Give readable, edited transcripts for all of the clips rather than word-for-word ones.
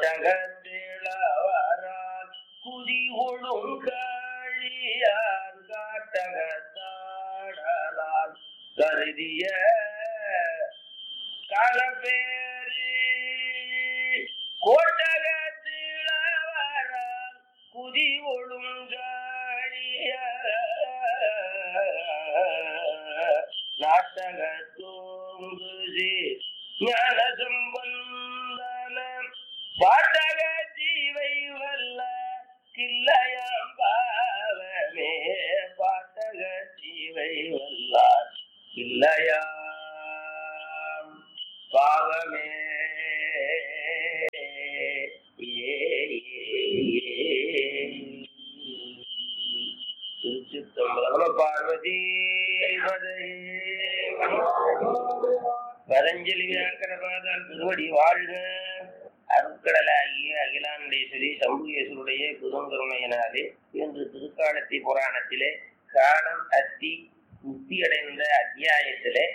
கோட்டகத்திளவரால் குதி ஒழுங்காழியார் காட்டகத்தாடலால் கருதிய காலப்பேரி கோட்டகத்திளவரால் குதி ஒழுங்காழியார் நாட்டகத்தோங்குதி ஞான சம்பந்தன பாட்டக ஜீவை வல்ல கிள்ளையாம் பாவமே பாட்டக ஜீவை வல்ல கிள்ளையாம் பாவமே. திருச்சிற்றம்பலம். பார்வதி பதஞ்சலி வியாக்கரபாதால் திருவடி வாழ்க. அருட்கடலாகிய அகிலாண்டேஸ்வரி சம்புகேஸ்வருடைய குருங்கருணையினாலே என்று திருக்காலத்தி புராணத்திலே காலம் அத்தி முக்தியடைந்த அத்தியாயத்திலே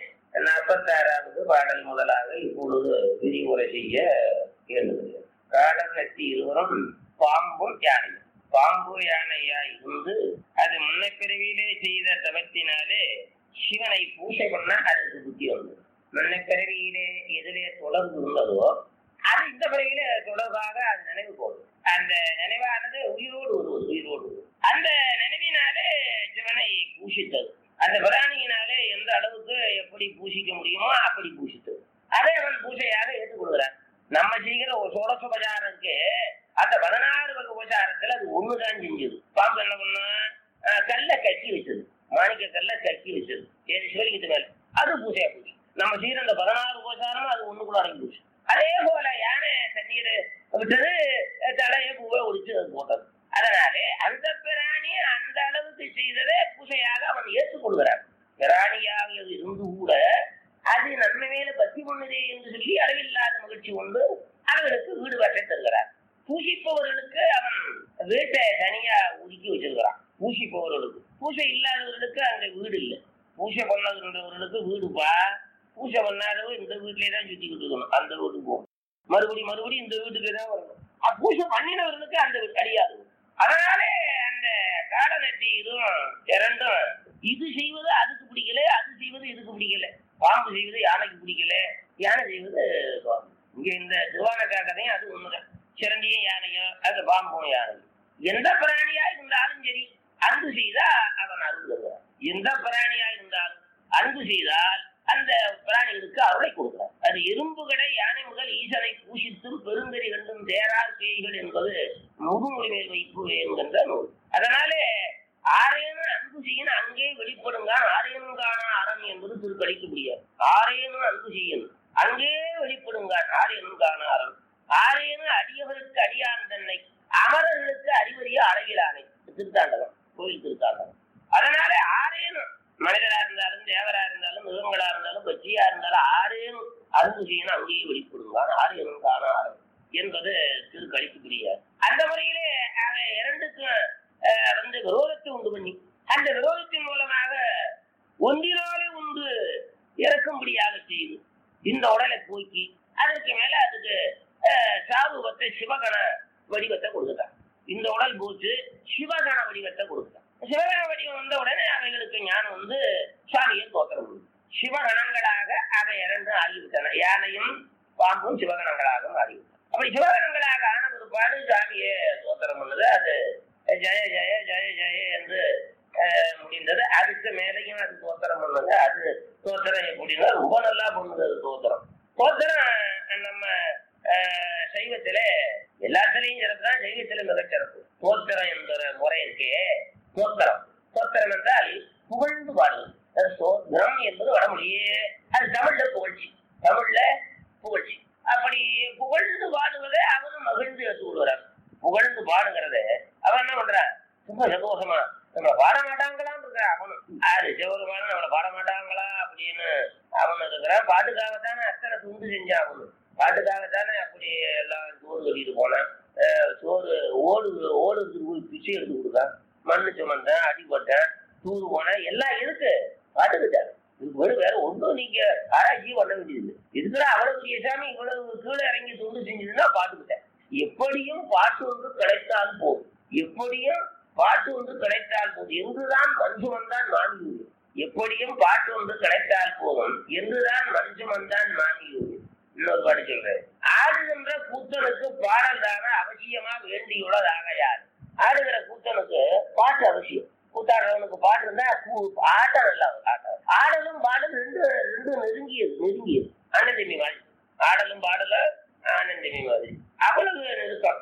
46வது பாடல் முதலாக இப்பொழுது விரிவுரை செய்ய எழுதுகிறேன். காலம் அத்தி இருவரும் பாம்பும் யானையும். பாம்பு யானையா இருந்து அது முன்னப்பிறவியிலே செய்த தவத்தினாலே சிவனை பூஜை பண்ண அதுக்கு புத்தி வந்தது. முன்னப்பிறவியிலே எதிரே தொடர்பு உள்ளதோ அது இந்த பிறவியில தொடர்பாக அது நினைவு போகுது. அந்த நினைவானது உயிரோடு வருவது. அந்த நினைவினாலே சிவனை பூஷித்தது. அந்த பிராணியினாலே எந்த அளவுக்கு எப்படி பூசிக்க முடியுமோ அப்படி பூசித்தது. அதை அவன் பூஜையாக ஏற்றுக்கொள்கிறான். நம்ம செய்கிற ஒரு சோடசோபச்சாரத்துக்கு அந்த 16 வகை உபச்சாரத்துல அது ஒண்ணுதான் செஞ்சது. பாம்பு என்ன பண்ணா கல்ல கக்கி வச்சது, மாணிக்க கல்ல கக்கி வச்சது சிவலிங்கத்து மேல, அது பூஜையா போச்சு. நம்ம செய்யற அந்த 16 உபச்சாரமும் அது ஒண்ணுக்குள்ள அடங்கி போச்சு. அதே போல யானை தண்ணீர் விட்டது, தலையை பூவை ஒடிச்சு அது போட்டது. அதனாலே அந்த பிராணி அந்த அளவுக்கு செய்ததை பூஜையாக அவன் ஏற்றுக்கொள்கிறான். பிராணியாக இருந்து கூட அது நன்மை மேல பத்தி பண்ணுதே என்று சொல்லி அளவில்லாத மகிழ்ச்சி கொண்டு அவர்களுக்கு வீடு வட்டை தருகிறார். பூசிப்பவர்களுக்கு அவன் வீட்டை தனியா ஒதுக்கி வச்சிருக்கிறான். பூசிப்பவர்களுக்கு, பூஜை இல்லாதவர்களுக்கு அங்க வீடு இல்லை. பூஜை பண்ணதுன்றவர்களுக்கு வீடுப்பா, பூஜை பண்ணாதவங்க இந்த வீட்டிலே தான் சுத்திக்கிட்டு இருக்கணும். அந்த வீட்டுக்கு போகும், மறுபடியும் இந்த வீட்டுக்கு தான் வரணும். பூஜை பண்ணினவர்களுக்கு அந்த வீடு அழியாது. அதனாலே அந்த காலநட்டி இதுவும் இரண்டும், இது செய்வது அதுக்கு பிடிக்கல, அது செய்வது இதுக்கு பிடிக்கல. பாம்பு செய்வது யானைக்கு பிடிக்கல, யானை செய்வது பாம்பு. இங்க இந்த திருவானக்கா கதையும் அது ஒண்ணுதான். சிரண்டியும் யானையும் அந்த பாம்பும் யானையும் எந்த பிராணியா இருந்தாலும் சரி அன்பு செய்தா அவன் அருள் தருவான். எந்த பிராணியா இருந்தாலும் அன்பு செய்தால் அந்த பிராணிகளுக்கு அருளை கொடுக்கிறார். அது எறும்பு கடை யானை முதல் ஈசனை பூஷித்தும் பெருந்தறி கண்டும் தேரார் பேய்கள் என்பது முதுமொழி மேல் வைப்பு என்கின்ற நூல். அதனாலே ஆரையனும் அன்பு செய்யணும் அங்கே வெளிப்படுங்க. ஆரையனும் காண அறம் என்பது திருக்கடிக்க முடியாது. ஆரையனும் அன்பு செய்யணும் அங்கே வெளிப்படுங்க. ஆரையனும் காண அறம். ஆரையனும் அடியவருக்கு அடியான் தன்னை, அமரர்களுக்கு அறிவறிய அளவிலானை. திருத்தாண்டகம், கோயில் திருத்தாண்டகம். அதனால ஆரையனும் மனிதரா இருந்தாலும் தேவரா இருந்தாலும் மிருகங்களா இருந்தாலும் பச்சியா இருந்தாலும் ஆரையனும் அன்பு செய்யணும் அங்கேயே வெளிப்படுங்க. ஆரையனும் காண அறம் என்பது திருக்கடிக்க முடியாது. அந்த முறையிலே அவன் இரண்டுக்கும் விரோதத்தை உண்டு பண்ணி அந்த விரோதத்தின் மூலமாக ஒன்றினாலே ஒன்று இறக்கும்படியாக செய்து இந்த உடலை போக்கி அதற்கு மேல அதுக்கு சாரூபத்தை சிவகண வடிவத்தை கொடுத்துட்டான். இந்த உடல் போச்சு சிவகண வடிவத்தை கொடுத்துட்டான். சிவகண வடிவம் வந்த உடனே அவைகளுக்கு ஞானம் வந்து சாமியை தோத்திரம். சிவகணங்களாக அவை இரண்டு ஆகிவிட்டன. யானையும் பாம்பும் சிவகணங்களாக ஆகிவிட்டன. அப்படி சிவகணங்களாக ஆன பிற்பாடு சாமியை தோத்திரம் பண்ணது. அது ஜெய ஜெய ஜெய ஜெய என்று முடிந்தது. அதுக்கு மேலையும் அது தோத்திரம் பண்ணது. அது தோத்திரம் எப்படின்னா ரொம்ப நல்லா பண்ணுது. அது தோத்திரம் நம்ம சைவத்திலே எல்லாத்திலையும் சிறப்புதான், சைவத்தில மிகச்சிறப்பு. தோத்திரம் என்கிற முறை இருக்கே, தோத்திரம் என்றால் புகழ்ந்து பாடுவது. சோத்திரம் என்பது வடமொழியே, அது தமிழ்ல புகழ்ச்சி. அப்படி புகழ்ந்து பாடுவதை அவனும் மகிழ்ந்து ஏற்றுக்கொள்கிறான். புகழ்ந்து பாடுங்கிறத அவன் என்ன பண்றான், ரொம்ப சந்தோஷமா நம்மளை பாட மாட்டாங்களான்னு இருக்கிற அவனும். ஆறு சிவருமான நம்மளை பாட மாட்டாங்களா அப்படின்னு அவனு இருக்கிறான். பாட்டுக்காகத்தானே அத்தனை துண்டு செஞ்சான். அவனு பாட்டுக்காகத்தானே அப்படி எல்லாம் சோறு கட்டிட்டு போனான். சோறு ஓடு பிச்சை எடுத்து கொடுத்தான். மண்ணு சுமந்தேன், அடிபட்டேன், தூது போனேன், எல்லாம் இருக்கு பாட்டுக்கிட்டாங்க. இதுக்கு வேற ஒன்றும் நீங்க ஆராய்ச்சி பண்ண வேண்டியது. இதுக்குதான் அவ்வளவு பெரிய சாமி இவ்வளவு கீழே இறங்கி தொண்டு செஞ்சதுன்னா பாட்டுக்கிட்டேன். எப்படியும் பாட்டு ஒன்று கிடைத்தால் போதும், எப்படியும் பாட்டு ஒன்று கிடைத்தால் போதும் என்றுதான் மஞ்சு வந்தான் மாமியூர். எப்படியும் பாட்டு ஒன்று கிடைத்தால் போதும் என்றுதான் மஞ்சு வந்தான் மாமியூர். இன்னொரு பாட்டு சொல்றேன். ஆடுகின்ற கூத்தனுக்கு பாடல் தான அவசியமா வேண்டியுள்ளதாக யார்? ஆடுகிற கூத்தனுக்கு பாட்டு அவசியம். கூத்தாடுறவனுக்கு பாட்டு இருந்தா ஆட்டம் நல்லா ஆட்டம். ஆடலும் பாடலும் ரெண்டு நெருங்கியது ஆனந்தமி மாதிரி. ஆடலும் பாடலும் ஆனந்தமி மாதிரி அவ்வளவு நெருக்கம்.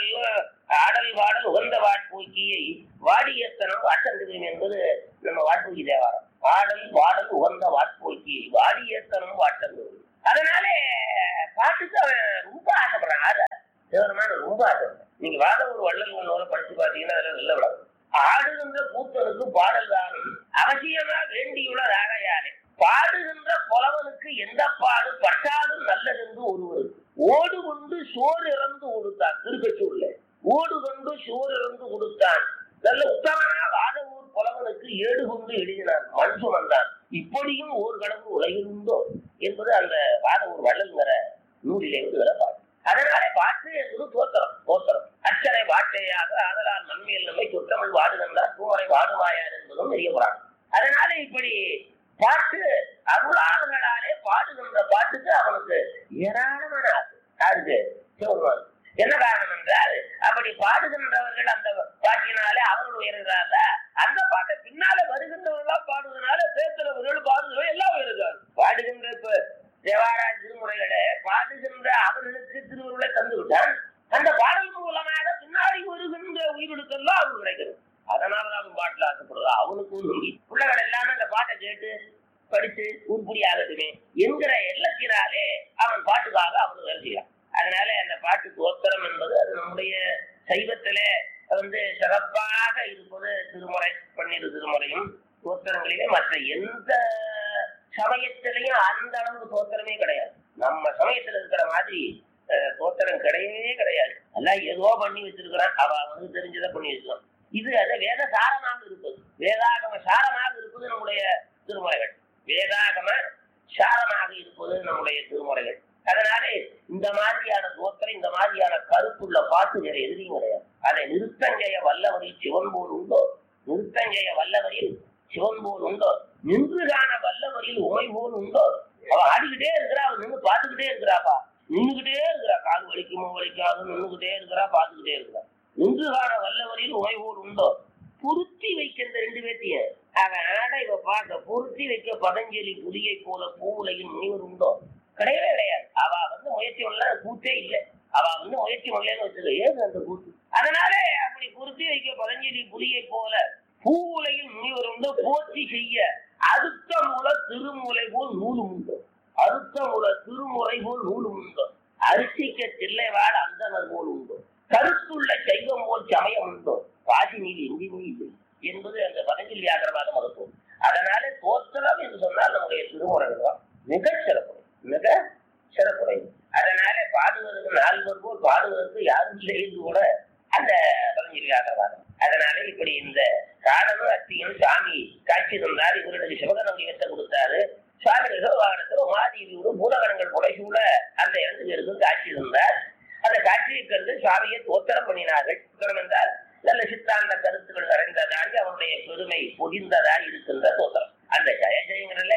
ஆடல் பாடல் உகந்த வாட்போக்கியை வாடியத்தனம் வாட்டந்துவீம் என்பது நம்ம வாட்போக்கி தேவாரம். ஆடல் பாடல் உகந்த வாட்போக்கியை வாடியத்தனம் வாட்டந்துவீம். அதனாலே பாட்டுக்கு அவன் ரொம்ப ஆசைப்படுறான். ரொம்ப ஆசைப்படுறான். நீங்க ஒரு வள்ளல் படிச்சு பாத்தீங்கன்னா அதெல்லாம் நல்ல விளக்கம். ஆடுகின்ற கூத்தனுக்கு பாடல் தான் அவசியமா வேண்டியுள்ளதாக யாரு? பாடுகின்ற புலவனுக்கு எந்த பாடு பட்டாலும் நல்லதென்று ஒருவருக்கு ஓடு கொண்டு சோறு இறந்து கொடுத்தான். திருக்கச்சூர்ல ஓடு கொண்டு சோறு இறந்து கொடுத்தான். நல்ல உத்தமனா வாதவூர் புலவனுக்கு ஏடு கொண்டு எழுதினான் மஞ்சு வந்தான். இப்படியும் ஓர் கடவுள் உலகில் உண்டோ என்பது அந்த வாதவூர் வள்ளல்ங்கிற நூலிலே வருகிற பாட்டு. அதனாலே பாட்டு என்பது தோத்திரம் அச்சரை வாட்டையாக ஆதலால் மண்மையில் நம்மை தொட்டமிழ் வாடுகின்றார் பூமரை வாடுவாயார் என்பதும் தெரியப்படுறாங்க. அதனால இப்படி பாட்டு அருளாளர்களாலே பாடுகின்ற பாட்டுக்கு அவனுக்கு ஏராளமான ஆசை. யாருக்கு? சிவபெருமான். என்ன காரணம் என்றால் அப்படி பாடுகின்றவர்கள் அந்த பாட்டினாலே அவர்கள் உயர்கிறாங்க. அந்த பாட்டை பின்னால வருகின்றவர்களா பாடுவதனால பேசுறவர்கள் பாடுகிறவர்கள் எல்லாம் உயர்கிறார். பாடுகின்ற இப்ப தேவாராய திருமுறைகளை பாடுகின்ற அவர்களுக்கு திருவுருளை தந்து விட்டான். அந்த பாடல் மூலமாக பின்னாடி வருகின்ற உயிரிழக்கெல்லாம் அவனுக்கு கிடைக்கிறது. அதனாலதான் அவன் பாட்டுல ஆசைப்படுறா. அவனுக்கு பிள்ளைகள் எல்லாமே அந்த பாட்டை கேட்டு படிச்சு உருப்படி ஆகட்டுமே என்கிற எண்ணத்தினாலே அவன் பாட்டுக்காக அவனு வேலை செய்யறான். அதனால அந்த பாட்டு தோத்திரம் என்பது அது நம்முடைய சைவத்தில சிறப்பாக இருப்பது திருமுறை. 12 திருமுறையும் தோத்திரங்களிலே மற்ற எந்த சமயத்திலையும் அந்த அளவுக்கு தோத்திரமே கிடையாது. நம்ம சமயத்துல இருக்கிற மாதிரி தோத்திரம் கிடையவே கிடையாது. எல்லாம் ஏதோ பண்ணி வச்சிருக்கிறான். அவனுக்கு தெரிஞ்சதை பண்ணி வச்சிருக்கான். இது அது வேத சாரமாக இருப்பது, வேதாகம சாரமாக இருப்பது நம்முடைய திருமுறைகள். வேதாகம சாரமாக இருப்பது நம்முடைய திருமுறைகள். அதனாலே இந்த மாதிரியான தோத்திரம், இந்த மாதிரியான கருத்துள்ள பாட்டு வேற எதுவும் கிடையாது. அதை நிறுத்தஞ்செய்ய வல்லவரில் சிவன் போல் உண்டோ? நிறுத்தஞ்செய்ய வல்லவரில் சிவன் போல் உண்டோ? நின்று காண வல்லவரில் உமை போல் உண்டோ? அவ ஆடிக்கிட்டே இருக்கிறா, அவ நின்று பார்த்துக்கிட்டே இருக்கிறாப்பா. நின்றுகிட்டே இருக்கிறா, காது வலிக்குமோ வலிக்காது நின்றுகிட்டே இருக்கிறா, பார்த்துக்கிட்டே இருக்கிறா. நின்று காண வல்லவரில் உமை போல் உண்டோ? பொருத்தி வைக்கின்ற 2 பேர்த்தையும் அவன் ஆட இவ பார்க்க பொருத்தி வைக்க பதஞ்சலி புலியை போல பூவுலையும் முனிவர் உண்டோ? கிடையவே கிடையாது. அவ முயற்சி பண்ணல, கூத்தே இல்லை. அவ முயற்சி பண்ணலன்னு வச்சுக்க, ஏது அந்த கூத்து? அதனாலே அப்படி பொருத்தி வைக்க பதஞ்சலி புலியை போல பூவுலையும் முனிவர் உண்டோ? போற்றி செய்ய அறுத்த முல திருமுலை போல் நூலும் உண்டோ? அறுத்த முல திருமுறை போல் நூலும் உண்டோ? அரிசிக்க தில்லைவாள் அந்தனர் போல் உண்டோ? கருத்துள்ள சைவம் போல் சமயம் உண்டோ? காசி நீர் எங்கேயுமே இல்லை என்பது அந்த பதஞ்சலி வியாகரவாத மதத்துவம். அதனால தோத்திரம் என்று சொன்னால் நம்முடைய திருமுறைகள் தான் மிக சிறப்புடையது. அதனால பாடுவதற்கு 4 போல் பாடுவதற்கு யாரும் இல்லை என்று கூட அந்த பதஞ்சலி வியாகரவாதம். அதனால இப்படி இந்த காடனும் அத்தியும் சாமி காட்சி தந்தார். இவருடைய சிவகணம் வடிவத்தை கொடுத்தாரு. சுவாமி நிகழ்வாகனத்தில் உமாதேவியோடு பூலகணங்கள் புடைசூழ அந்த 2 பேருக்கும் காட்சி தந்தார். அந்த காட்சியை கண்டு சுவாமியை தோத்திரம் பண்ணினார்கள். என்றால் நல்ல சித்தாந்த கருத்துக்கள் நிறைந்ததாகி அவருடைய பெருமை பொதிந்ததாய் இருக்கின்ற தோத்திரம். அந்த ஜெய ஜெயங்கிறதுல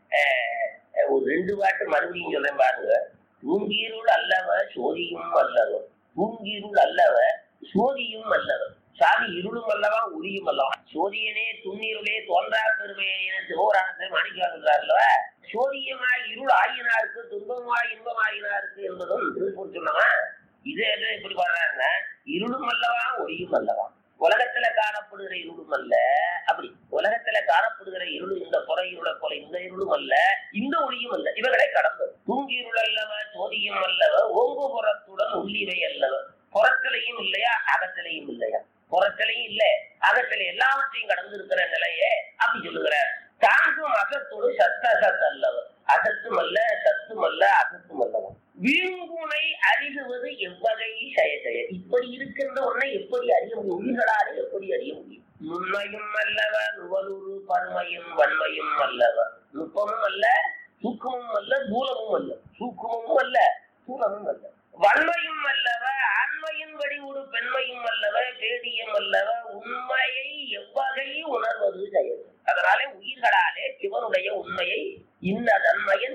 ஒரு 2 பாட்டு மறுபடியும் சொல்றேன் பாருங்க. தூங்கீருள் அல்லவ சோதியும் அல்லவர், தூங்கீருள் அல்லவ சோதியும் அல்லவர். சாமி இருளும் அல்லவா ஒளியும் அல்லவா. சோதியனே துண்ணீருளே தோன்றா பெருமையை சிவராணத்தை மாணிக்காருல்ல. சோதியமாய் இருள் ஆயினாருக்கு துன்பமாய் இன்பமாயினாருக்கு என்பதும் திருப்பூர் சொன்னவா. இது என்ன இப்படி பாடுறாருன்னா, இருளும் அல்லவா ஒளியும் அல்லவா. உலகத்துல காணப்படுகிற இருளும் அல்ல, அப்படி உலகத்துல காணப்படுகிற இருள் இந்த புற இருளை போல இந்த இருளும் அல்ல, இந்த ஒளியும் அல்ல, இவர்களை கடந்தது. தூங்கிருள் அல்லவ சோதியும் அல்லவ ஓங்கு புறத்துடன் உள்ளிவை அல்லவ. புறத்திலையும் இல்லையா அகத்திலையும் இல்லையா? புறத்திலையும் இல்லை, அகத்தில எல்லாவற்றையும் கடந்து இருக்கிற நிலையே அப்படி சொல்லுகிறார். தாங்கும் அசத்தோடு சத்த அல்லவ. அசத்தும் அல்ல, சத்தும் அல்ல, அசத்தும் அல்லவா. வீங்குனை அறிகுவது எவ்வகை செயல். இப்படி இருக்கின்ற ஒன்றை எப்படி அறிய முடியும்? உயிர்களாலே எப்படி அறிய முடியும்? நுண்மையும் அல்லவ நுவலூரு பருமையும் வன்மையும் அல்லவ. நுட்பமும் அல்ல, சூக்கமும் அல்ல, தூலமும் அல்ல. சூக்கமும் அல்ல, தூலமும் அல்ல. வன்மையும் அல்லவ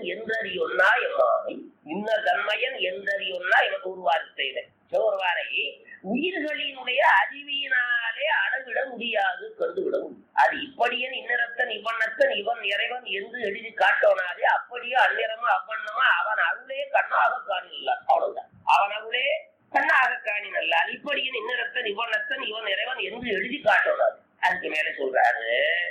என்றறியொன்னா எம்மானை இன்ன தன்மையன் என்றறியொன்னா எனக்கு ஒரு வார்த்தையில சோர்வாரை உயிர்களினுடைய அறிவியினாலே அளவிட முடியாது கருதுவிட முடியும். அது இப்படியன் இன்னரத்தன் இவனத்தன் இவன் இறைவன் என்று எழுதி காட்டோனாதே அப்படியே அந்நிறமா அவ்வண்ணமா அவன் அருளே கண்ணாக காணில்ல. அவ்வளவுதான். அவன் அருளே கண்ணாக காணினல்ல. இப்படியன் இன்னரத்தன் இவனத்தன் இவன் இறைவன் என்று எழுதி காட்டோனாது. அதுக்கு மேல சொல்றாரு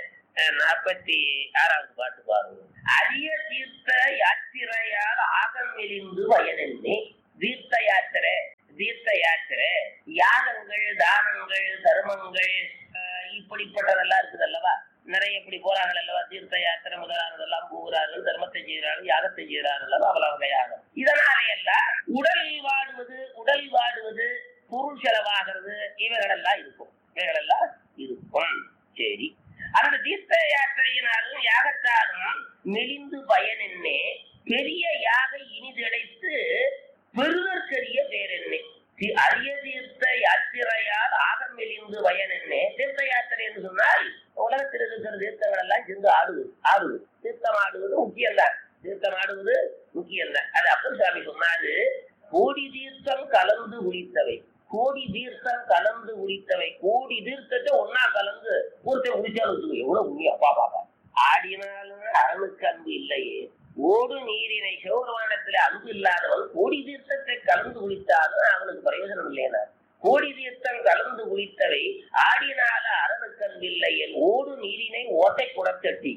46வது பாட்டு பாருங்க. அரிய தீர்த்த யாத்திரையால் ஆகம் மெலிந்து வயனென்னே. தீர்த்த யாத்திரை யாகங்கள் தானங்கள் தர்மங்கள் இப்படிப்பட்டதெல்லாம் இருக்குது அல்லவா. நிறைய இப்படி போறார்கள் அல்லவா. தீர்த்த யாத்திரை முதலானதெல்லாம் போகிறார்கள், தர்மத்தை செய்கிறார்கள், யாகத்தை செய்கிறார்கள் அல்லவா. அவ்வளவு யாகம். இதனாலே எல்லாம் உடல் வாடுவது பொருள் செலவாகிறது இவைகளெல்லாம் இருக்கும். சரி, அந்த தீர்த்த யாத்திரையினாலும் யாகத்தாலும் மெலிந்து பயனென்னே. பெரிய யாக இனிதடைத்து பெருதற்கரிய பேரென்னே. அரிய தீர்த்த யாத்திரையால் ஆகம் மெலிந்து பயனென்னே. தீர்த்த யாத்திரை என்று சொன்னால் உலகத்தில் இருக்கிற தீர்த்தங்கள் எல்லாம் சென்று ஆடுவது. தீர்த்தம் ஆடுவது முக்கியம்தான். அது அப்பர் சுவாமி சொன்னாரு. கோடி தீர்த்தம் கலந்து குளித்தவை. கோடி தீர்த்தத்தை ஒன்னா கலந்து ஒருத்தர் குளிச்சாலும் எவ்வளவு புண்ணியம். பாப்பா ஆடினாலும் அரணுக்கு அன்பு இல்லையே. ஓடு நீரினை சிவபெருமானத்துல அன்பு இல்லாதவன் கோடி தீர்த்தத்தை கலந்து குளித்தாலும் அவனுக்கு பிரயோஜனம் இல்லையா. கோடி தீர்த்தம் கலந்து குளித்தவை ஆடினால அரணுக்கு அன்பு இல்லையே. ஓடு நீரினை ஓட்டை குடத்தட்டி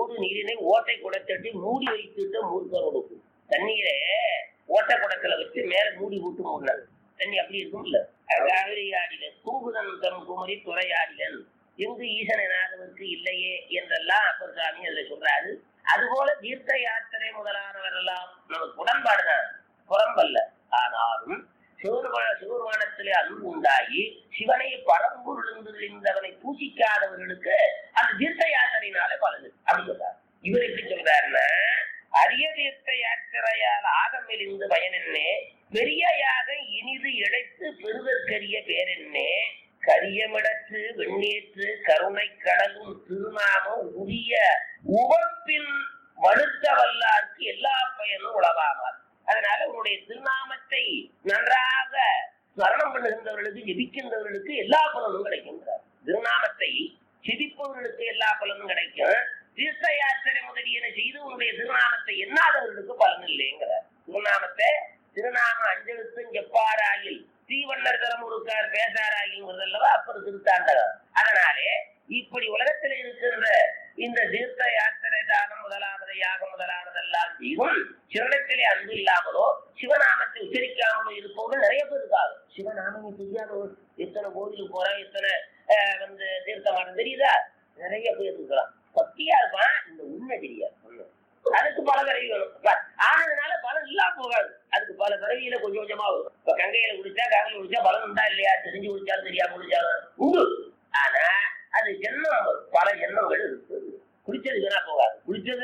மூடி வைத்துட்டு மூர்க்கம் கொடுக்கும். தண்ணீரை ஓட்டை குடத்துல வச்சு மேல மூடி விட்டு மூடினது தண்ணி அப்படி இருக்கும் இல்ல. காவிரி ஆடிலன் குங்குதன் தம் குமரி துறையாடிலன் எங்கு ஈசன் எனாதவருக்கு இல்லையே என்றெல்லாம் அப்பர் சாமி அதுல சொல்றாரு. அதுபோல தீர்த்த யாத்திரை முதலானவர் எல்லாம் நமக்கு உடன்பாடுதான், புறம்பல்ல. ஆனாலும் சிவபெருமானத்திலே அன்பு உண்டாகி சிவனை பரம்பொருள் இருந்தவனை பூசிக்காதவர்களுக்கு அந்த தீர்த்த யாத்திரையினாலே பலது அப்படி சொல்றாரு. இவர் எப்படி சொல்றாருன்னா, அரிய தீர்த்த யாத்திரையால் ஆகம் மெலிந்து பயனென்னே. பெரியயாக இனிது இழைத்து பெருதற்கரிய பேரென்னே. கரியமிடத்து வெண்ணீற்று கருணை கடலும் திருநாமம் உரிய உவப்பின் வடுத்த வல்லாருக்கு எல்லா பயனும் உளவாமார். அதனால உன்னுடைய திருநாமத்தை நன்றாக ஸ்மரணம் பண்ணுகின்றவர்களுக்கு ஜெபிக்கின்றவர்களுக்கு எல்லா பலனும் கிடைக்கின்றார். திருநாமத்தை சிதிப்பவர்களுக்கு எல்லா பலனும் கிடைக்கும். தீர்த்த யாத்திரை முதலியன செய்து உன்னுடைய திருநாமத்தை எண்ணாதவர்களுக்கு பலன் இல்லைங்கிறார். திருநாம அஞ்செழுத்தும் செப்பாராயில் தீவண்ணர் தரம் ஒருக்கார் பேசாராயில்வா அப்புறம் திருத்தாண்டகம். அதனாலே இப்படி உலகத்தில் இருக்கின்ற இந்த தீர்த்த யாத்திரை தானம் முதலானது யாகம் முதலானதெல்லாம் செய்யும் சிவனத்திலே அன்பு இல்லாமலோ சிவநாமத்தை உச்சரிக்காமலோ இருப்பவர்கள் நிறைய பேர் இருக்காங்க. சிவநாமம் தெரியாதவர் எத்தனை கோவிலுக்கு போறா, எத்தனை தீர்த்தமானம் தெரியுதா? நிறைய பேர் இருக்கலாம். பக்தியா இருப்பான், இந்த உண்மை தெரியாது. அதுக்கு பல பிறவி வரும். ஆனதுனால பலன் இல்லாம போகாது. அதுக்கு பல பிறவியில கொஞ்சம் கொஞ்சமா வரும். இப்ப கங்கையில குடிச்சா காவில குடிச்சா பலன் உண்டா இல்லையா? தெரிஞ்சு குடிச்சாலும் தெரியாம குடிச்சாலும் உண்டு. ஆனா அது ஜென்மம், பல ஜென்மங்கள் இருக்கு. குடிச்சது வீணா போகாது.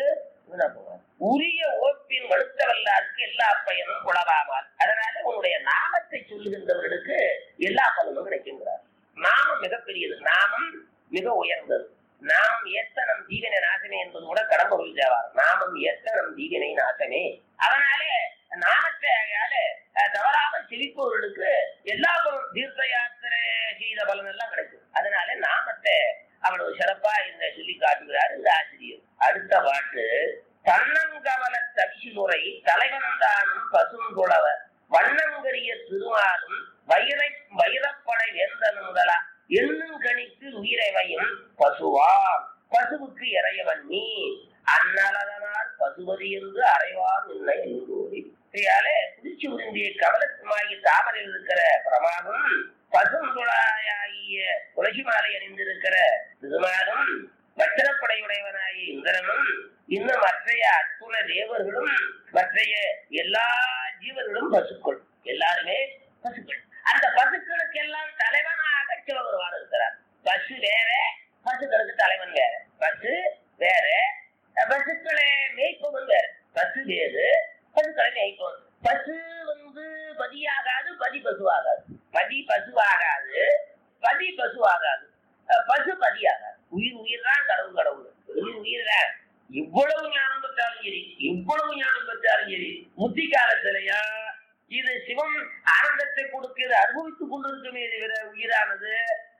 உரிய ஓப்பின் வடுத்த வல்லாருக்கு எல்லா பயனும் குளவாவார். அதனால உன்னுடைய நாமத்தை சொல்லுகின்றவர்களுக்கு எல்லா பலனும் கிடைக்கின்றார். நாமம் மிகப்பெரியது, நாமம் மிக உயர்ந்தது. நாமம் ஏத்த நம் ஜீவனை நாசமே என்பது கூட கடம்ப கொள்ளார். நாமம் ஏத்த நம் ஜீவனை நாசமே. அதனாலே நாமத்தை தவறாமல் செழிப்பவர்களுக்கு எல்லா பலனும் தீர்த்த யாத்திரை செய்த பலன் எல்லாம் கிடைக்கும். அதனால நாமத்தை அவ்வளவு சிறப்பா இந்த சொல்லி காட்டுகிறார் இந்த ஆசிரியர். அடுத்த பாட்டு, தன்னங்கவல தவிசுரை தலைவன்தானும் பசும் புலவ வண்ணங்கரிய திருமாலும் வைரப்படை வேந்தன் முதலா எண்ணும் கணித்து உயிரைவையும் பசுவா. பசுவுக்கு இறையவன் நீ அந்நலதனால் பசுபதி என்று அறைவார் இல்லை என்று குடிச்சு உறிந்திய கவலத்துமாகி தாமரையில் இருக்கிற பிரமாகும் பசும் துளாயாகிய துளசி மாலை அணிந்திருக்கிற திருமாலும் வச்சிரப்படையுடையவனாகிய இந்திரனும் இன்னும் மற்றைய அத்துண தேவர்களும் மற்றைய எல்லா ஜீவர்களும் பசுக்கள், எல்லாருமே பசுக்கள். அந்த பசுக்களுக்கு எல்லாம் தலைவனாக சிவபெருமான் இருக்கிறார். பசு வேற, பசுக்களுக்கு தலைவன் வேற. பசு வேற, பசுக்களை மேய்ப்பவன் வேற. பசு வேறு, பசுக்களை மேய்ப்பவன். பசு பதியாகாது, பதி பசுவாகாது. பதி பசுவாகாது, பதி பசுவாகாது. பசு பதியாகாது. உயிர் தான், கடவுள் கடவுள். உயிர் தான். இவ்வளவு ஞானம் பெற்றாலும் சரி, இவ்வளவு ஞானம் பெற்றாலும் சரி, முத்தி காலத்திலையா இது சிவம் ஆனந்தத்தை கொடுக்கிறது அனுபவித்துக் கொண்டிருக்குமே தவிர உயிரானது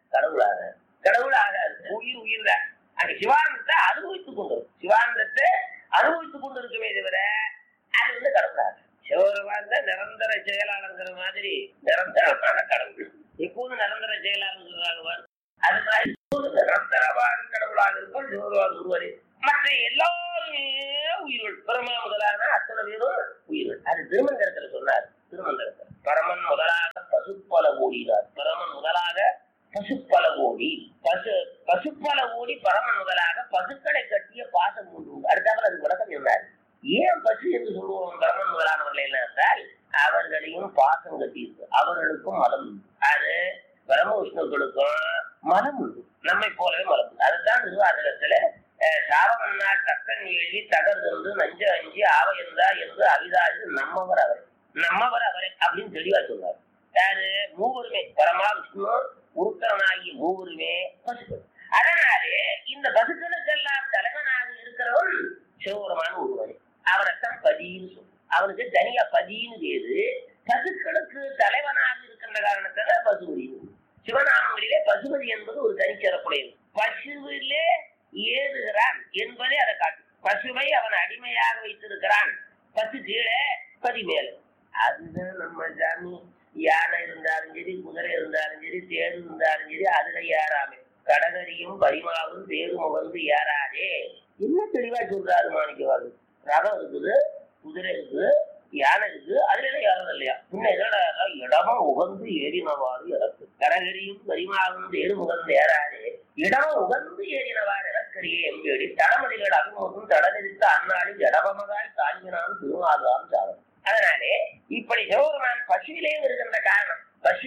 கடவுளாக உயிர் உயிர்தான். அந்த சிவானந்தத்தை அனுபவித்துக் கொண்டு சிவானந்தத்தை அனுபவித்துக் கொண்டிருக்குமே தவிர அது கடவுளாக. சிவபெருமான் தான் நிரந்தர செயலாளர்ங்கிற மாதிரி நிரந்தரமான கடவுள். எப்போதும் நிரந்தர செயலாளர் அது மாதிரி நிரந்தரமான கடவுளாக இருக்கும் சிவபெருமான் ஒருவரே. மற்ற எல்லாருமே உயிர்கள். பிரமா முதலான அத்தனை பேரும் உயிர்கள். அது திருமந்திரத்துல சொன்னார். திருமந்திரத்தில் பரமன் முதலாக பசுப்பல ஓடினார். பரமன் முதலாக பசுப்பல ஓடி பசுப்பல ஓடி பரமன் முதலாக பசுக்களை கட்டிய பாசம் கொண்டு. அடுத்தாமல் அது விளக்கம் சொன்னார். ஏன் பசு என்று சொல்லுவோம் பரமன் முதலானவர்கள் என்ன என்றால் அவர்களையும் பாசம் கட்டியிருக்கு. அவர்களுக்கும் மலம் உண்டு. அது பிரம்ம விஷ்ணுக்களுக்கும் மலம் உண்டு. நம்மை போலவே மலம் உண்டு. அதுதான் திருவாதிரத்துல சாவமன்னார் தக்கன் எழுதி தகர்ந்து நஞ்ச அஞ்சி ஆவ என்றா என்று அவிதாது நம்மவர் அவரை அப்படின்னு தெளிவா சொன்னார். யாரு? மூவருமே பரமா விஷ்ணு உருத்தரனாகி மூவருமே பசுக்கள். அதனாலே இந்த பசுக்களுக்கெல்லாம் தலைவனாக இருக்கிறவன் சிவபெருமான ஒருவன். அவரைத்தான் பதின்னு சொல்லும். அவனுக்கு தனியா பதின்னு பேரு. பசுக்களுக்கு தலைவனாக இருக்கின்ற காரணத்தால பசுபதி. சிவநாமங்களிலே பசுபதி என்பது ஒரு தனிச்சிறப்புடையது. பசுவிலே ஏறுகிறான் என்பதை அதை காட்டும். பசுவை அவன் அடிமையாக வைத்திருக்கிறான். பசு கீழே பதி மேல. அதுதான் நம்ம சாமி. யானை இருந்தாலும் சரி, குதிரை இருந்தாலும் சரி, தேர் இருந்தாலும் சரி, அதுல ஏறாமே. கடகரியும் பரிமாவும் தேரும் வந்து ஏறாதே. என்ன தெளிவா சொல்றாரு மாணிக்கவாது. ரகம் இருக்குது, குதிரை இருக்குது, யானை இருக்கு, அதுல ஏறது இல்லையா? இன்னும் இடமும் உகந்து ஏறினவாறு இறக்கு. கடகரியும் பரிமாவும் தேரும் உகந்து ஏறாதே. இடமும் உகந்து ஏறினவாறு இறக்கறியே எம்பேடி தடமதிகள் அபிமுகம் தடநிறுத்த அந்நாளி ஜடபமதாய் தாங்கினான் திருவாதான் சாதம். அதனாலே இப்படி சிவபெருமான் பசுவிலே வருகின்ற காரணம்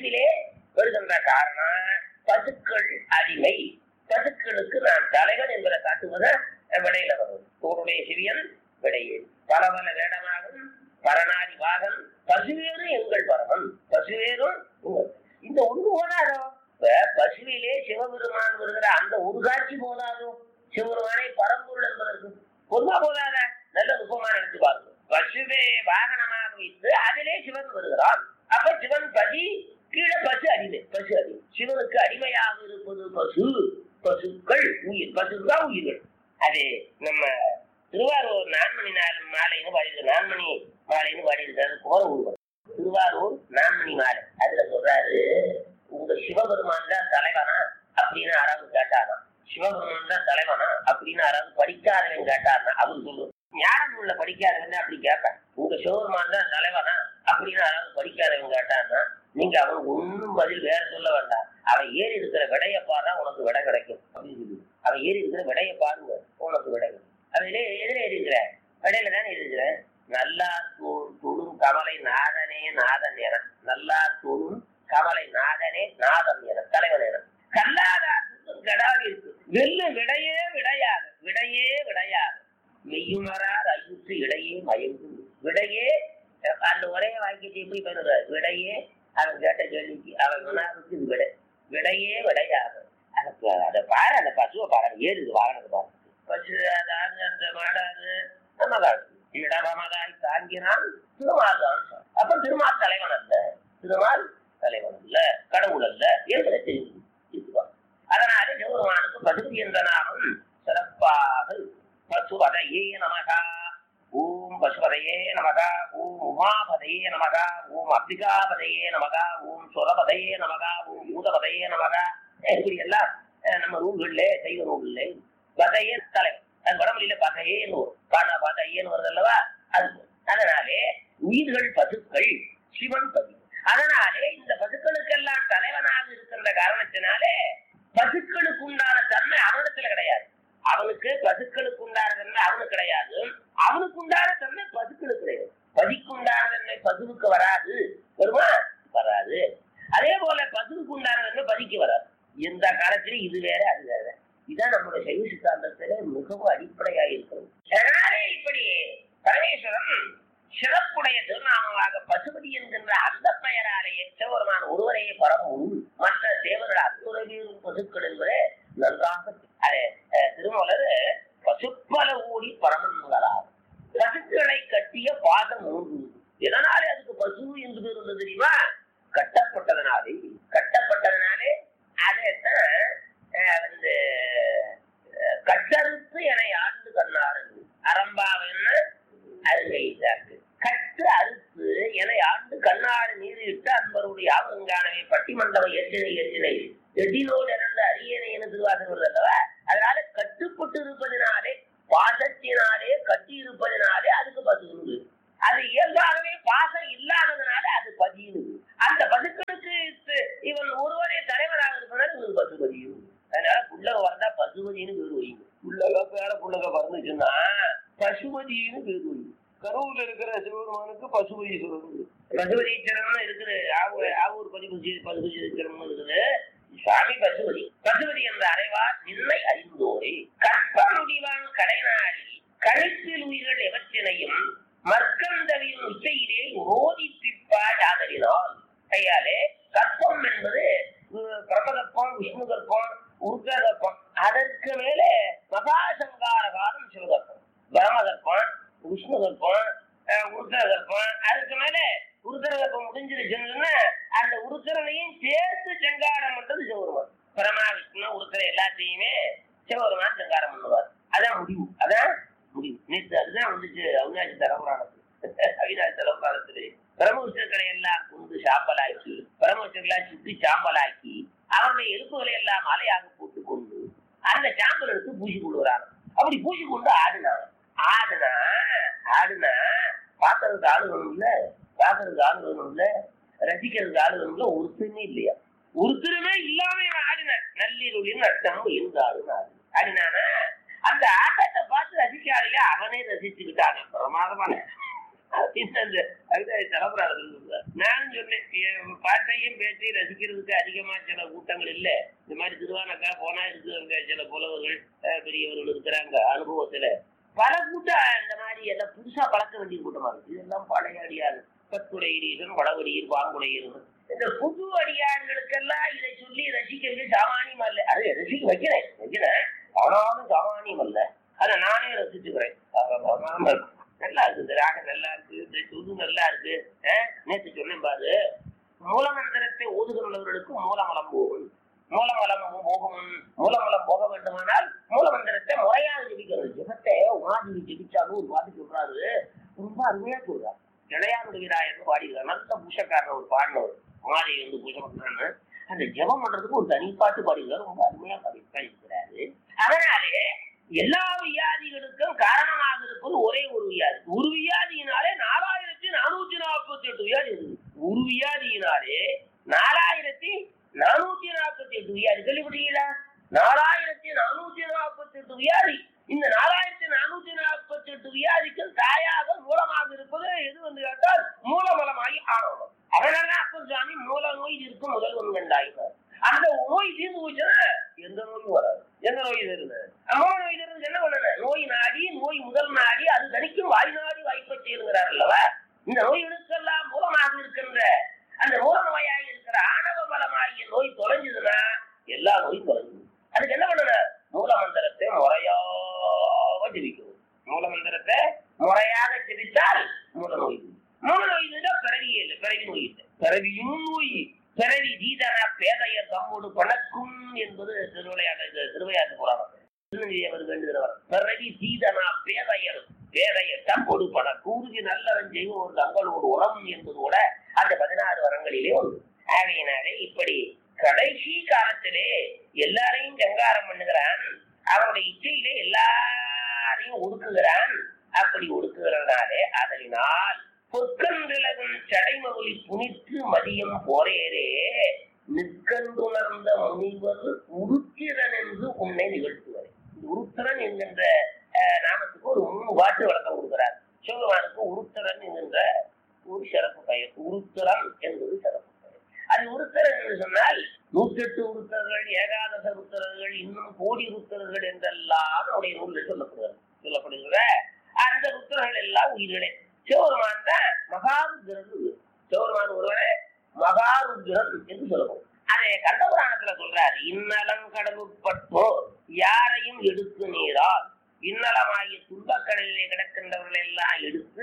பசுக்கள் அடிமை. பசுக்களுக்கு நான் தலைவன் என்பதை காட்டுவத விடையில வருவது. தோருடைய சிவியன் விடையே பல பல வேடமாகும் பரணாதி வாகன் பசுவேரும் எங்கள் பரமன். பசுவேரும் இந்த ஒன்று போதாதோ? பசுவிலே சிவபெருமான் வருகிற அந்த ஒரு காட்சி போதாதோ? சிவபெருமானை பரம்பொருள் என்பதற்கு பொதுவா போதாத? நல்ல நுட்பமா நினைச்சு பாருங்க. பசுவே வாகனமாக வைத்து அதிலே சிவன் வருகிறான். அப்ப சிவன் பதி, கீழே பசு அடிமை. பசு அடிமை. சிவனுக்கு அடிமையாக இருப்பது பசு. பசுக்கள் உயிர். பசுதான் உயிர்கள். அது நம்ம திருவாரூர் நான்மணி மாலைன்னு பாடியிருக்கு. நான்மணி மாலைன்னு பாடியிருக்காரு போற ஊர். திருவாரூர் நான்மணி மாலை. அதுல சொல்றாரு, உங்க சிவபெருமான் தான் தலைவனா அப்படின்னு யாராவது கேட்டானா? சிவபெருமான் தான் தலைவனா அப்படின்னு யாராவது படிக்காதவன் கேட்டாருன்னா அவர் சொல்லுவார். ஞானம் உள்ள படிக்காதவன் அப்படி கேட்பான். உங்க சிவபெருமான் தான் தலைவனா அப்படின்னு யாராவது படிக்காதவன் கேட்டான்னா நீங்க அவனுக்கு ஒன்னும் பதில் வேற சொல்ல வேண்டாம். அவன் ஏறி இருக்கிற விடைய பாருனா உனக்கு விடை கிடைக்கும் அப்படின்னு சொல்லி. அவன் ஏறி இருக்கிற விடைய பாருங்க உனக்கு விடை. அதுல எதிர இருக்கிற விடையில தானே இருக்கிற. நல்லா தொழும் கமலை நாதனே நாதன் என. நல்லா தொழும் கமலை நாதனே நாதன் என தலைவன் என. கல்லாதாசுக்கும் கடாவி இருக்கு. வெள்ளு விடையே விடையாது. விடையே விடையாது. மெய்யுமரார் ஐயுற்று இடையே மயங்கும். விடையே அந்த ஒரே வாக்கியத்தை எப்படி பெறுற? விடையே அவன் கேட்ட கேள்விக்கு அவன் வினாவுக்கு இது விடை. விடையே விடையாது. அதை பாரு, அந்த பசுவை பாரு, ஏறுது வாகனத்தை பாரு. பசு அதாவது அந்த மாடாது நம்மகாது இடமதாய் தாங்கினான் திருமால் தான். அப்ப திருமால் தலைவன் அல்ல, திருமால் தலைவன் அல்ல, கடவுள் அல்ல என்பதை தெரிவிக்குவான். அதனாலே சிவபெருமானுக்கு பசுபதி என்ற நாமம் சிறப்பாக பசுபதையே நமகா. ஓம் பசுபதையே நமகா. ஓம் உமாபதையே நமகா. ஓம் அம்பிகாபதையே நமகா. ஓம் சுரபதையே நமகா. ஓம் பூதபதையே நமகா. இப்படி எல்லாம் நம்ம நூல்கள்ல சைவ நூல்ல பதையே தலைவன். அது வடமொழியில பதையேன்னு வரும். பானா பதையேன்னு வருது அல்லவா? அது. அதனாலே உயிர்கள் பசுக்கள், சிவன் பதி. அதனாலே இந்த பசுக்களுக்கெல்லாம் தலைவனாக இருக்கின்ற காரணத்தினாலே பசுக்களுக்கு உண்டான தன்மை அவனிடத்துல கிடையாது. அவனுக்கு பசுக்களுக்கு உண்டான தன்மை அவனுக்கு கிடையாது. அவனுக்கு உண்டான தன்மை பசுக்களுக்கு கிடையாது. பதிக்கு உண்டான தன்மை பசுவுக்கு வராது. வருமா? வராது. அதே போல பசுவுக்கு உண்டான தன்மை பதிக்கு வராது. எந்த காலத்திலும் இது வேற அது வேற. இதான் நம்முடைய சைவ சித்தாந்தத்தில மிகவும் அடிப்படையாக இருக்கிறது. அதனாலே இப்படி பரமேஸ்வரன் சிறப்புடைய திருநாமமாக பசுபதி என்கின்ற அந்த பெயராலேயே சிவபெருமான் ஒருவரையே பரவும். மற்ற தேவர்கள் அத்துறை பசுக்கள் என்பதே நன்றாக திருமலர் பசுப்பல ஓடி தெரியுமா? கட்டப்பட்டதனாலே அதைத்தான் வந்து கட்டறுத்து என ஆண்டு கண்ணாரு அரம்பாவன்னு அருங்கைக்கு கட்டு அறுத்து என ஆண்டு கண்ணாறு நீரிட்டு அன்பருடைய யாவங்கானவை பட்டி மண்டபம் எட்டினை எட்டினோடு இறந்த அரியணை என திருவாசகம் வருது அல்லவா? அதனால கட்டுப்பட்டு இருப்பதினாலே பாசத்தினாலே கட்டி இருப்பதினாலே அதுக்கு பசுகுது. அது இயல்பாகவே பாசம் இல்லாததுனால அது பதியுது. அந்த பசுக்களுக்கு இவன் ஒருவரே தலைவராக இருப்பதால் இவன் பசுபதியும். அதனால புள்ளக வந்தா பசுபதினு பேர் வைங்க. புள்ளக பறந்துச்சுன்னா பசுபதினு பேர் வைங்க. கரூர்ல இருக்கிற சிவபெருமானுக்கு பசுபதீஸ்வரன் பசுபதீஸ்வரன் இருக்குது. ஆவூர் பசுபதீஸ்வரன் இருக்குது. சுவாமி பசுபதி என்ற அறைவார் நின்னை அறிந்தோரே கற்ப முடிவான் கடைநாளி கழுத்தில் உயிர்கள் எவற்றினையும் மற்கந்தவின் உச்சையிலே ஓதிப்பிப்பாய் ஆதரினால். கையாலே கற்பம் என்பது பிரபகற்பம், விஷ்ணு கற்பம், உருக்ககற்பம். அதற்கு மேலே மகாசங்காரகாரம் சிவகற்பம், பிரமகற்பம், விஷ்ணு கற்பம், உருக்ககற்பம். அதுக்கு மேலே உருக்ககற்பம் முடிஞ்சிருச்சுன்னா அந்த உருக்கரனையும் சேர்த்து சங்காரம் பண்றது சிவபெருமான். பரமா விஷ்ணு உருக்கரை எல்லாத்தையுமே சிவபெருமான் சங்காரம் பண்ணுவார். அதான் முடிவு. நேற்று அதுதான் வந்துச்சு அவிநாசி தலபுராணத்திலே பிரம்மவிஷ்ணுக்களை எல்லாம் கொண்டு சாம்பலாக்கி, பிரம்மவிஷ்ணுக்களை சுற்றி சாம்பலாக்கி அவருடைய எலும்புகளை எல்லாம் மலையாக போட்டு கொண்டு அந்த சாம்பல் எடுத்து பூசி கொள்ளுறாங்க. அப்படி பூசி கொண்டு ஆடுனா பாக்குறதுக்கு ஆளு வேணும் இல்ல, ரசிக்கிறதுக்கு ஆளு வேணும் இல்ல. ஒருத்தருமே இல்லையா? ஒருத்தருமே இல்லாம ஆடின நல்லீருளின் அர்த்தம் இருந்தாலும் ஆடினானா அந்த ஆட்டத்தை பார்த்து ரசிக்காதீங்க, அவனே ரசிச்சுக்கிட்டாங்க. பிரமாதமான நானும் சொன்னேன், பாட்டையும் பேச்சையும் ரசிக்கிறதுக்கு அதிகமா சில கூட்டங்கள் இல்ல. இந்த மாதிரி திருவானக்கா போனா இருக்கு, சில புலவர்கள் பெரியவர்கள் இருக்கிறாங்க. அனுபவத்துல பல கூட்டம் இந்த மாதிரி எல்லாம் புதுசா பழக்க வேண்டிய கூட்டமா இருக்கு. இதெல்லாம் பழைய அடியார், பத்துடையீரன், வடவடியீர், பாங்குடையீர். இந்த புது அடியார்களுக்கெல்லாம் இதை சொல்லி ரசிக்க சாமானியமா இல்லை. அதை ரசிக்க வைக்கிறேன், ஆனாலும் சாமானியம் அல்ல. அதை நானே ரசிச்சுக்கிறேன். நல்லா இருக்குது, ராகம் நல்லா இருக்கு, துது நல்லா இருக்கு. நேற்று சொன்னேன் பாரு, மூலமந்திரத்தை ஓதுகிறவர்களுக்கு மூலமலம் போகும். மூலமலம் போக வேண்டுமானால் மூலமந்திரத்தை முறையாக ஜெபிக்கிறது. ஜெபத்தை உமாதி ஜெபிச்சாலும் ஒரு பாட்டு சொல்றாரு, ரொம்ப அருமையா சொல்றாரு. இளையாருடைய வீராயன்னு பாடிக்கிறார். நல்ல பூஷக்காரர் ஒரு பாடினவர் உமாதி வந்து பூஜை பண்றான்னு அந்த ஜெபம் பண்றதுக்கு ஒரு தனிப்பாட்டு பாடிக்கிறார். ரொம்ப அருமையா பாடிக்கிறாரு. அதனாலே எல்லா வியாதிகளுக்கும் காரணமாக இருப்பது ஒரே ஒரு வியாதி. ஒரு வியாதியினாலே 4448 வியாதி இருக்குது. ஒரு வியாதியினாலே 4448 வியாதி. கேள்விப்பட்டீங்களா? 4448 வியாதி. இந்த 4448 வியாதிக்கும் தாயாக மூலமாக இருப்பது எது வந்து கேட்டால் மூலமலமாகி ஆணவம். அதனால அப்ப சுவாமி மூல நோய் இருக்கும் முதல்வன் கண்டாயினார். அந்த நோய் தீர்ந்து போச்சுன்னா எந்த நோயும் வராது. எந்த நோய் தருது? மூல நோய் தருது என்ன பண்ணல? நோய் நாடி, நோய் முதல் நாடி, அது தனிக்கும் வாய் நாடி வாய்ப்பை செய்கிறார் அல்லவா? இந்த நோய்களுக்கெல்லாம் மூலமாக இருக்கின்ற அந்த மூல நோயாக இருக்கிற ஆணவ பலமாகிய நோய் தொலைஞ்சதுன்னா எல்லா நோயும் தொலைஞ்சது. அதுக்கு என்ன பண்ணல? மூலமந்திரத்தை முறையாக ஜெபிக்கணும். மூலமந்திரத்தை முறையாக ஜெபித்தால் மூல நோய். மூல நோய் பிறவியே இல்லை, பிறவி நோய் இல்லை. பிறவியும் நோய். பிறவி தீதன பேதையர் தம்மோடு பணக்கும் என்பது திருவையாற்று புராணம். வேண்டுகிறவர் பிறவி தீதனா பேதையர் தம்மோடு பணக்கும் உறுதி நல்லவன் செய்வோம் ஒரு தங்களோடு உரம் என்பது கூட அந்த 16 வரங்களிலே ஒன்று. ஆகையினாலே இப்படி கடைசி காலத்திலே எல்லாரையும் சங்காரம் பண்ணுகிறான். அவனுடைய இச்சையிலே எல்லாரையும் ஒடுக்குகிறான். அப்படி ஒடுக்குகிறனாலே அதனால் பொற்கன்றிலகும் சடைமொழி புனித்து மதியம் போரேரே நிற்கந்துணர்ந்த முனிவர் உருத்திரன் என்று உன்னை நிகழ்த்துவார். உருத்திரன் என்கின்ற நாமத்துக்கு ஒரு 3 பாட்டு விளக்கம் கொடுக்கிறார். சிவபெருமானுக்கு உருத்திரன் என்கின்ற ஒரு சிறப்பு பெயர். உருத்திரன் என்பது சிறப்பு பெயர். அது உருத்திரன் என்று சொன்னால் 108 உருத்தர்கள், ஏகாதச உருத்தர்கள், இன்னும் கோடி உருத்தர்கள் என்றெல்லாம் அவருடைய நூலில் சொல்லப்படுகிற அந்த உருத்தர்கள் எல்லாம் உயிர்களே. சிவபெருமான் தான் மகாருத்ரன். சிவபெருமான் ஒருவனே மகாருத்ரன் என்று சொல்லப்படும். அதை கண்டபுராணத்துல சொல்றாரு. இன்னலங்கடவுப்பட்டோர் யாரையும் எடுத்து நீரால் இன்னலமாகிய துன்பக்கடலிலே கிடக்கின்றவர்கள் எல்லாம் எடுத்து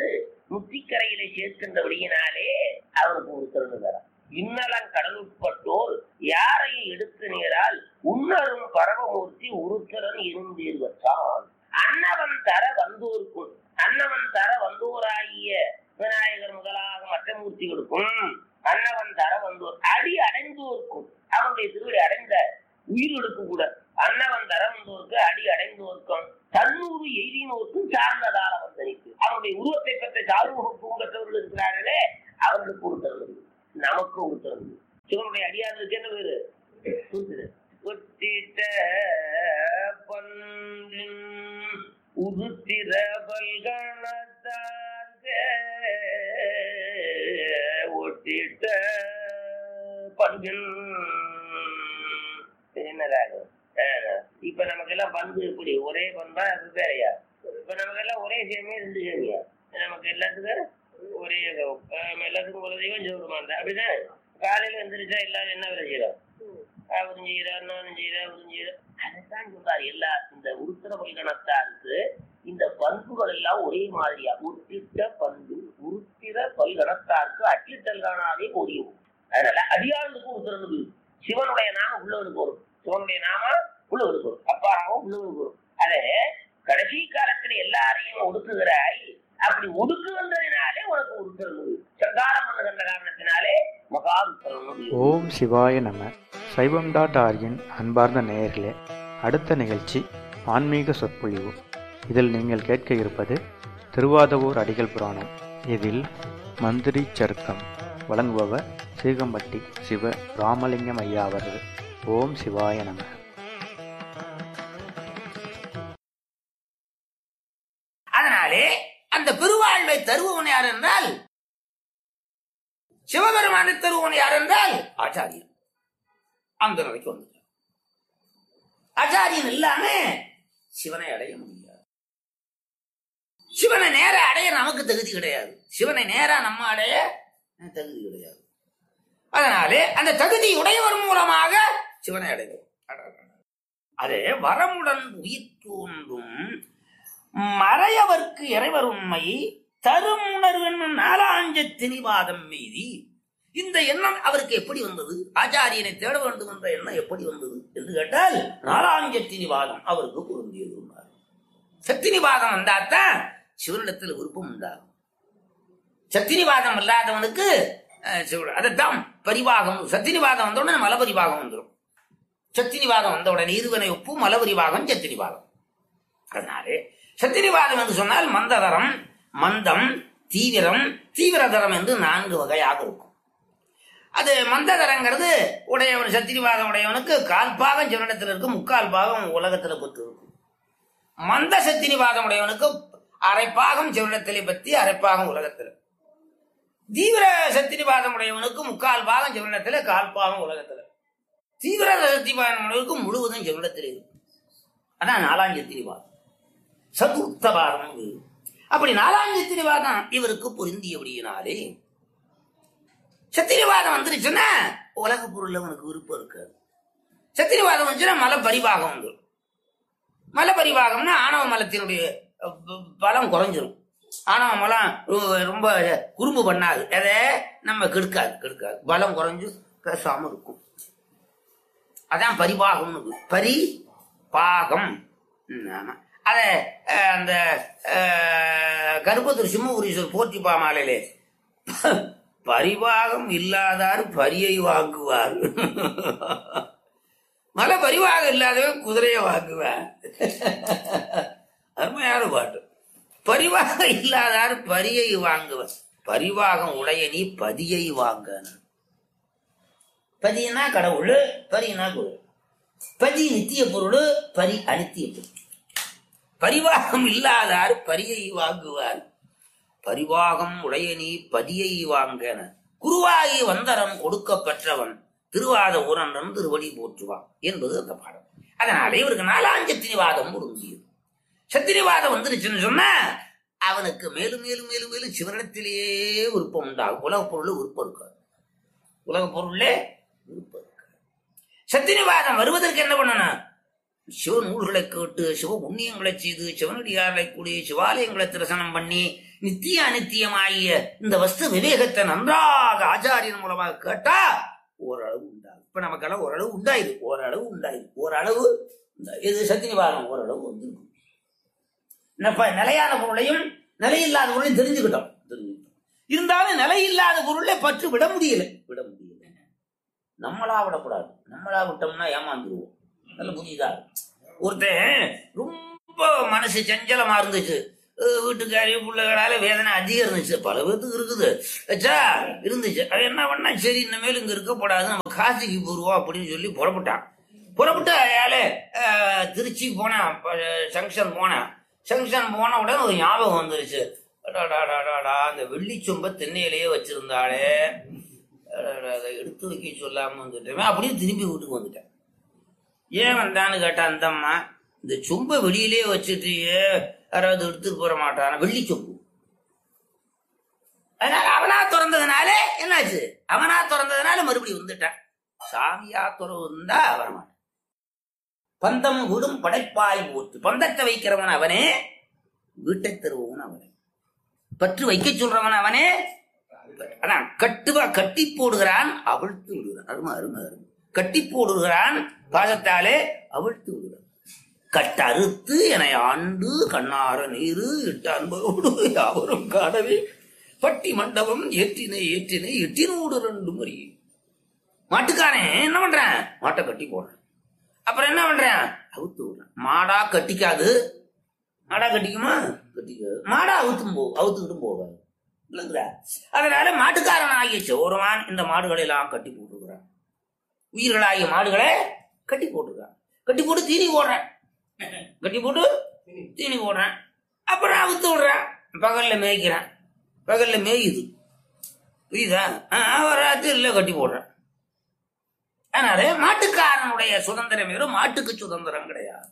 முத்திக்கரையில சேர்க்கின்றபடியினாலே அவனுக்கு உருத்தரன் தரான். இன்னலம் கடலுட்பட்டோர் யாரையும் எடுத்து நேரால் உன்னரும் பரமமூர்த்தி உருத்தரன் இருந்தீர்வற்றான். அன்னவன் தர வந்தோர்க்கும் அன்னவன் தர வந்தோராகிய விநாயகர் முதலாக மற்ற மூர்த்திகளுக்கும் அன்னவன் தர வந்தோர் அடி அடைந்தோர்க்கும் அவனுடைய திருவடி அடைந்த உயிர்களுக்கு கூட அன்னவன் தர வந்தோருக்கு அடி அடைந்தோர்க்கும் தன்னூறு எய்தினோருக்கும் சார்ந்ததால் அவன் தனித்து அவனுடைய உருவத்தை பெற்ற சார்புக்கும் பெற்றவர்கள் இருக்கிறார்களே அவர்களுக்கு உருத்தரது, நமக்கு உருத்தரது. சிவனுடைய அடியார்களுக்கு என்ன பேரு? ஒத்திட்ட பன்றின் உருத்திர பல்கணத்தார்க ஒத்திட்ட பண்பின் என்னதாக. இப்ப நமக்கு எல்லாம் பண்பு எப்படி ஒரே பண்பா வேறையா? இப்ப நமக்கு எல்லாம் ஒரே சேமியா ரெண்டு சேமியா? நமக்கு எல்லாத்துக்கும் ஒரே எல்லாத்துக்கும் ஒரு தெய்வம் சிவருமான் தான். அப்படிதான் காலையில வந்துருச்சா எல்லாரும் என்ன வேலை செய்யறோம்? அவரும் செய்யறாரு, நானும் செய்யறேன், அவரும் செய்யறேன். அதைத்தான் சொல்றாரு. எல்லா இந்த உருத்திர பல்கணத்தாருக்கு இந்த பண்புகள் எல்லாம் ஒரே மாதிரியா. உருத்திட்ட பண்பு உருத்திர பல்கணத்தாருக்கு அச்சிட்டல் காணாதே போதியும். அதனால அடியாளுக்கு உருத்திரனுக்கு சிவனுடைய நாம உள்ளவனுக்கு வரும், சிவனுடைய நாம உள்ளவனுக்கு வரும், அப்பாவும் உள்ளவனுக்கு வரும். அதே கடைசி காலத்துல எல்லாரையும் ஒடுக்குகிறாய். அப்படி ஒடுக்குகின்றதினாலே உனக்கு உருத்தரன் சங்காரம் பண்ணுகின்ற காரணத்தினாலே மகா உருத்தரன். ஓம் சிவாய நம. சைவம்.org-இன் அன்பார்ந்த நேயர்களே, அடுத்த நிகழ்ச்சி ஆன்மீக சொற்பொழிவு. இதில் நீங்கள் கேட்க இருப்பது திருவாதவூர் அடிகள் புராணம். இதில் மந்திரி சருக்கம் வழங்குபவர் சீகம்பட்டி சிவ ராமலிங்கம் ஐயா அவர்கள். ஓம் சிவாய நம. அதனாலே அந்த பெருவாழ்வை தருவவன் யார் என்றால் சிவபெருமானை தருவவன் யார் என்றால் ஆச்சாரியன். அந்த நிலைக்கு வந்து ஆச்சாரியன் இல்லாம சிவனை அடைய முடியாது. சிவனை நேர அடைய நமக்கு தகுதி கிடையாது. சிவனை நேரா நம்ம அடைய தகுதி கிடையாது. அதனாலே அந்த தகுதி உடையவர் மூலமாக சிவனை அடைவோம். அதே வரமுடன் உயிர் தோன்றும் மறையவர்க்கு இறைவர் உண்மை தரும் உணர்வு நாலாஞ்ச திணிவாதம் மீதி. இந்த எண்ணம் அவருக்கு எப்படி வந்தது? ஆச்சாரியனை தேட வேண்டும் என்ற எண்ணம் எப்படி வந்தது என்று கேட்டால் நாலாஞ்ச திணிவாதம் அவருக்கு பொருந்தியது. சத்தினிவாதம் வந்தாத்தான் சிவனிடத்தில் விருப்பம் உண்டாகும். சத்தினிவாதம் இல்லாதவனுக்கு அதைத்தான் பரிவாகம். சத்தினிவாதம் வந்த உடனே மலபரிவாகம் வந்துடும். சத்தினிவாதம் வந்த உடனே இருவனை ஒப்பு மலபரிவாகம் சத்தினிவாதம். அதனாலே சத்தினிவாதம் என்று சொன்னால் மந்ததரம், மந்தம், தீவிரம், தீவிரதரம் என்று 4 வகையாக இருக்கும். அது மந்ததரங்கிறது உடையவன் சத்தினிவாதம் உடையவனுக்கு 1/4 பாகம் சிவனிடத்தில் இருக்கும், 3/4 பாகம் உலகத்தில் பற்றி இருக்கும். மந்த சத்தினிவாதம் உடையவனுக்கு 1/2 பாகம் சிவனிடத்திலே பற்றி 1/2 பாகம் உலகத்தில். தீவிர சத்தினிவாதம் உடையவனுக்கு 3/4 பாகம் சிவனிடத்தில், 1/4 பாகம் உலகத்தில். தீவிர சத்தினிவாதம் உடையவனுக்கு முழுவதும் சிவனிடத்தில் இருக்கும். அதான் 4ஆம் சத்தினிவாதம். சதுர்த்தவாதம். அப்படி 4ஆம் சத்தினிவாதம் இவருக்கு பொருந்தியபடியினாலே சத்தினிவாதம் வந்துருச்சுன்னா உலக பொருள் அவனுக்கு விருப்பம் இருக்காது. சத்தினிவாதம் வந்துச்சுன்னா மலை பரிவாகம் வந்துடும். மலை பரிவாகம்னா ஆணவ மலத்தினுடைய பலம் குறைஞ்சிரும். ஆணவ மலம் ரொம்ப குறும்பு பண்ணாது, எதை நம்ம கெடுக்காது. பலம் குறைஞ்சு பேசாம இருக்கும். அதான் பரிபாகம். பரிபாகம். அத அந்த கருப்பத்தூர் சிம்மபுரீஸ்வரர் போற்றிப்பா மாலையிலே பரிபாகம் இல்லாதார் பரியை வாங்குவார். மலை பரிவாகம் இல்லாதவன் குதிரையை வாங்குவார். அருமையான பாட்டு. பரிவாகம் இல்லாதார் பரியை வாங்குவார். பரிவாகம் உடைய நீ பதியை வாங்க. பதினா கடவுள், பரினா பொருள். பதி நித்திய பொருள், பரி அனித்திய பொருள். பரிவாகம் இல்லாதார் பரியை வாங்குவார். பரிவாகம் உடைய நீ பதியை வாங்கன. குருவாகி வந்தரம் கொடுக்கப்பட்டவன் திருவாத ஊரன் திருவடி போற்றுவான் என்பது அந்த பாடம். அதனால இவருக்கு 4ஆம் சத்தினிவாதம் பொருந்தியது. சத்தினிவாதம் வந்துருச்சுன்னு சொன்னா அவனுக்கு மேலும் மேலும் மேலும் மேலும் சிவனிடத்திலேயே விருப்பம் உண்டாகும். உலக பொருள் விருப்பம் இருக்காது. உலக பொருளே விருப்பம் இருக்காது. சத்தினிவாதம் வருவதற்கு என்ன பண்ணணும்? சிவ நூல்களை கேட்டு சிவ புண்ணியங்களை செய்து சிவனடியார்களை கூடி சிவாலயங்களை தரிசனம் பண்ணி நித்திய அநித்தியமாகிய இந்த வஸ்து விவேகத்தை நன்றாக ஆச்சாரியன் மூலமாக கேட்டா ஓரளவு உண்டாகும். இப்ப நமக்கெல்லாம் ஓரளவு உண்டாயிரு இது சக்தி நிவாரணம் ஓரளவு வந்துருக்கும். நிலையான பொருளையும் நிலையில்லாத பொருளையும் தெரிஞ்சுக்கிட்டோம். இருந்தாலும் நிலையில்லாத பொருளை பற்று விட முடியல. நம்மளா விடக்கூடாது. நம்மளா விட்டோம்னா ஏமாந்துருவோம். நல்ல புரியுதா? ஒருத்தன் ரொம்ப மனசு சஞ்சலமா இருந்துச்சு, வீட்டுக்காரி பிள்ளைகளால வேதனை அதிகம் இருந்துச்சு, பல பேருக்கு இருக்குது இருந்துச்சு. அது என்ன பண்ணா, சரி இனிமேல் இங்க இருக்கப்படாது, நம்ம காசிக்கு போடுவோம் அப்படின்னு சொல்லி புறப்பட்டு அயால திருச்சி போனேன். ஜங்ஷன் போன உடனே ஒரு ஞாபகம் வந்துருச்சு. அந்த வெள்ளிச்சொம்ப தென்னையிலேயே வச்சிருந்தாளே, அதை எடுத்து வைக்க சொல்லாம வந்துட்டேன். அப்படியே திரும்பி வீட்டுக்கு வந்துட்டேன். ஏன் வந்தான்னு கேட்டா, அந்த அம்மா இந்த சொம்ப வெளியிலே வச்சுட்டு யாராவது எடுத்துட்டு போற மாட்டான வெள்ளி சொம்பு. அதனால அவனா திறந்ததுனால என்னாச்சு, அவனா திறந்ததுனால மறுபடியும் வந்துட்டான். சாமியா திறந்தா வரமாட்டான். பந்தம் விடும் படைப்பாய் போத்து. பந்தத்தை வைக்கிறவன் அவனே, வீட்டை தருவவன் அவனே, பற்று வைக்க சொல்றவன் அவனே. அதான் கட்டி போடுகிறான், அவிழ்த்து விடுகிறான். அருமை கட்டி போடுகிறான், பாசத்தாலே அவிழ்த்து விடுகிறான். கட்டறுத்து என ஆண்டு கண்ணார நீரு இட்ட அன்பரோடு யாவரும் காணவே பட்டி மண்டபம் ஏற்றினை 802 முறை. மாட்டுக்காரன் என்ன பண்றான், மாட்டை கட்டி போடுறான். அப்புறம் என்ன பண்றான், அவுத்து விடுறான். மாடா கட்டிக்காது. மாடா கட்டிக்குமா? கட்டிக்காது. மாடா அவுத்துக்கிட்டும் போகாது. அதனால மாட்டுக்காரன் ஆகிய சோரமான் இந்த மாடுகளை எல்லாம் கட்டி போட்டுருக்கிறான். உயிர்களாகிய மாடுகளை கட்டி போட்டுருக்கான். கட்டி போட்டு தீனி போடுறேன். அப்புறம் அவுத்து விடுறான். பகல்ல மேய்க்கிறான். பகல்ல மேயுது, புரியுதா? ராத்திரில கட்டி போடுறான். அதனால மாட்டுக்காரனுடைய சுதந்திரம் வேறு, மாட்டுக்கு சுதந்திரம்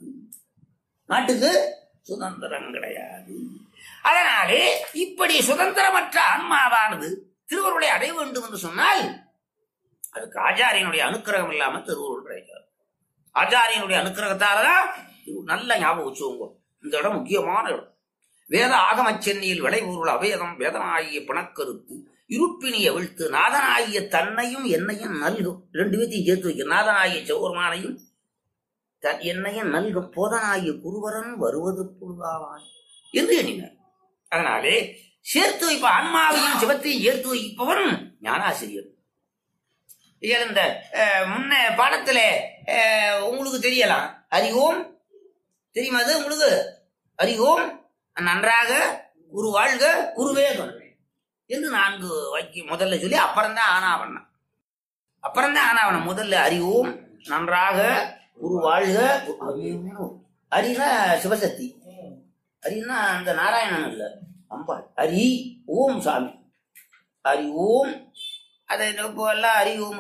கிடையாது. அதனாலே இப்படி சுதந்திரமற்ற ஆன்மாவானது திருவருளை அடைய வேண்டும் என்று சொன்னால் அதுக்கு ஆச்சாரியனுடைய அனுக்கிரகம் இல்லாம திருவருள் கிடைக்காது. ஆச்சாரியனுடைய அனுக்கிரகத்தாலதான் நல்ல ஞாபகம் வச்சுக்கோங்க. இந்த இடம் முக்கியமான இடம். வேத ஆகம சென்னியில் விளைபொருள் அவேதம் வேதனாகிய பிணக்கருத்து இருப்பினி அவிழ்த்து நாதனாகிய தன்னையும் என்னையும் நல்கும். 2 பேத்தையும் சேர்த்து வைக்க. நாதனாகிய சௌர்மானையும் என்னையும் நல்கும் போதனாகிய குருவரன் வருவது பொழுதாவான் என்று எண்ணினார். அதனாலே சேர்த்து வைப்ப ஆன்மாவையும் சிவத்தையும் சேர்த்து வைப்பவன் ஞானாசிரியர். இந்த முன்ன பாடத்துல உங்களுக்கு தெரியலாம், அறிவோம் தெரியுமா? அது உங்களுக்கு அறிவோம் நன்றாக குரு வாழ்க குருவேகம் என்று 4 வாக்கியம் முதல்ல சொல்லி அப்புறம்தான் ஆனாவண்ணம். முதல்ல அறிவோம் நன்றாக குரு வாழ்க. அரினா சிவசக்தி, அரினா அந்த நாராயணன் இல்ல, அம்பாள். அரி ஓம் சாமி, அரி ஓம். அதை எல்லாம் அறிவோம்,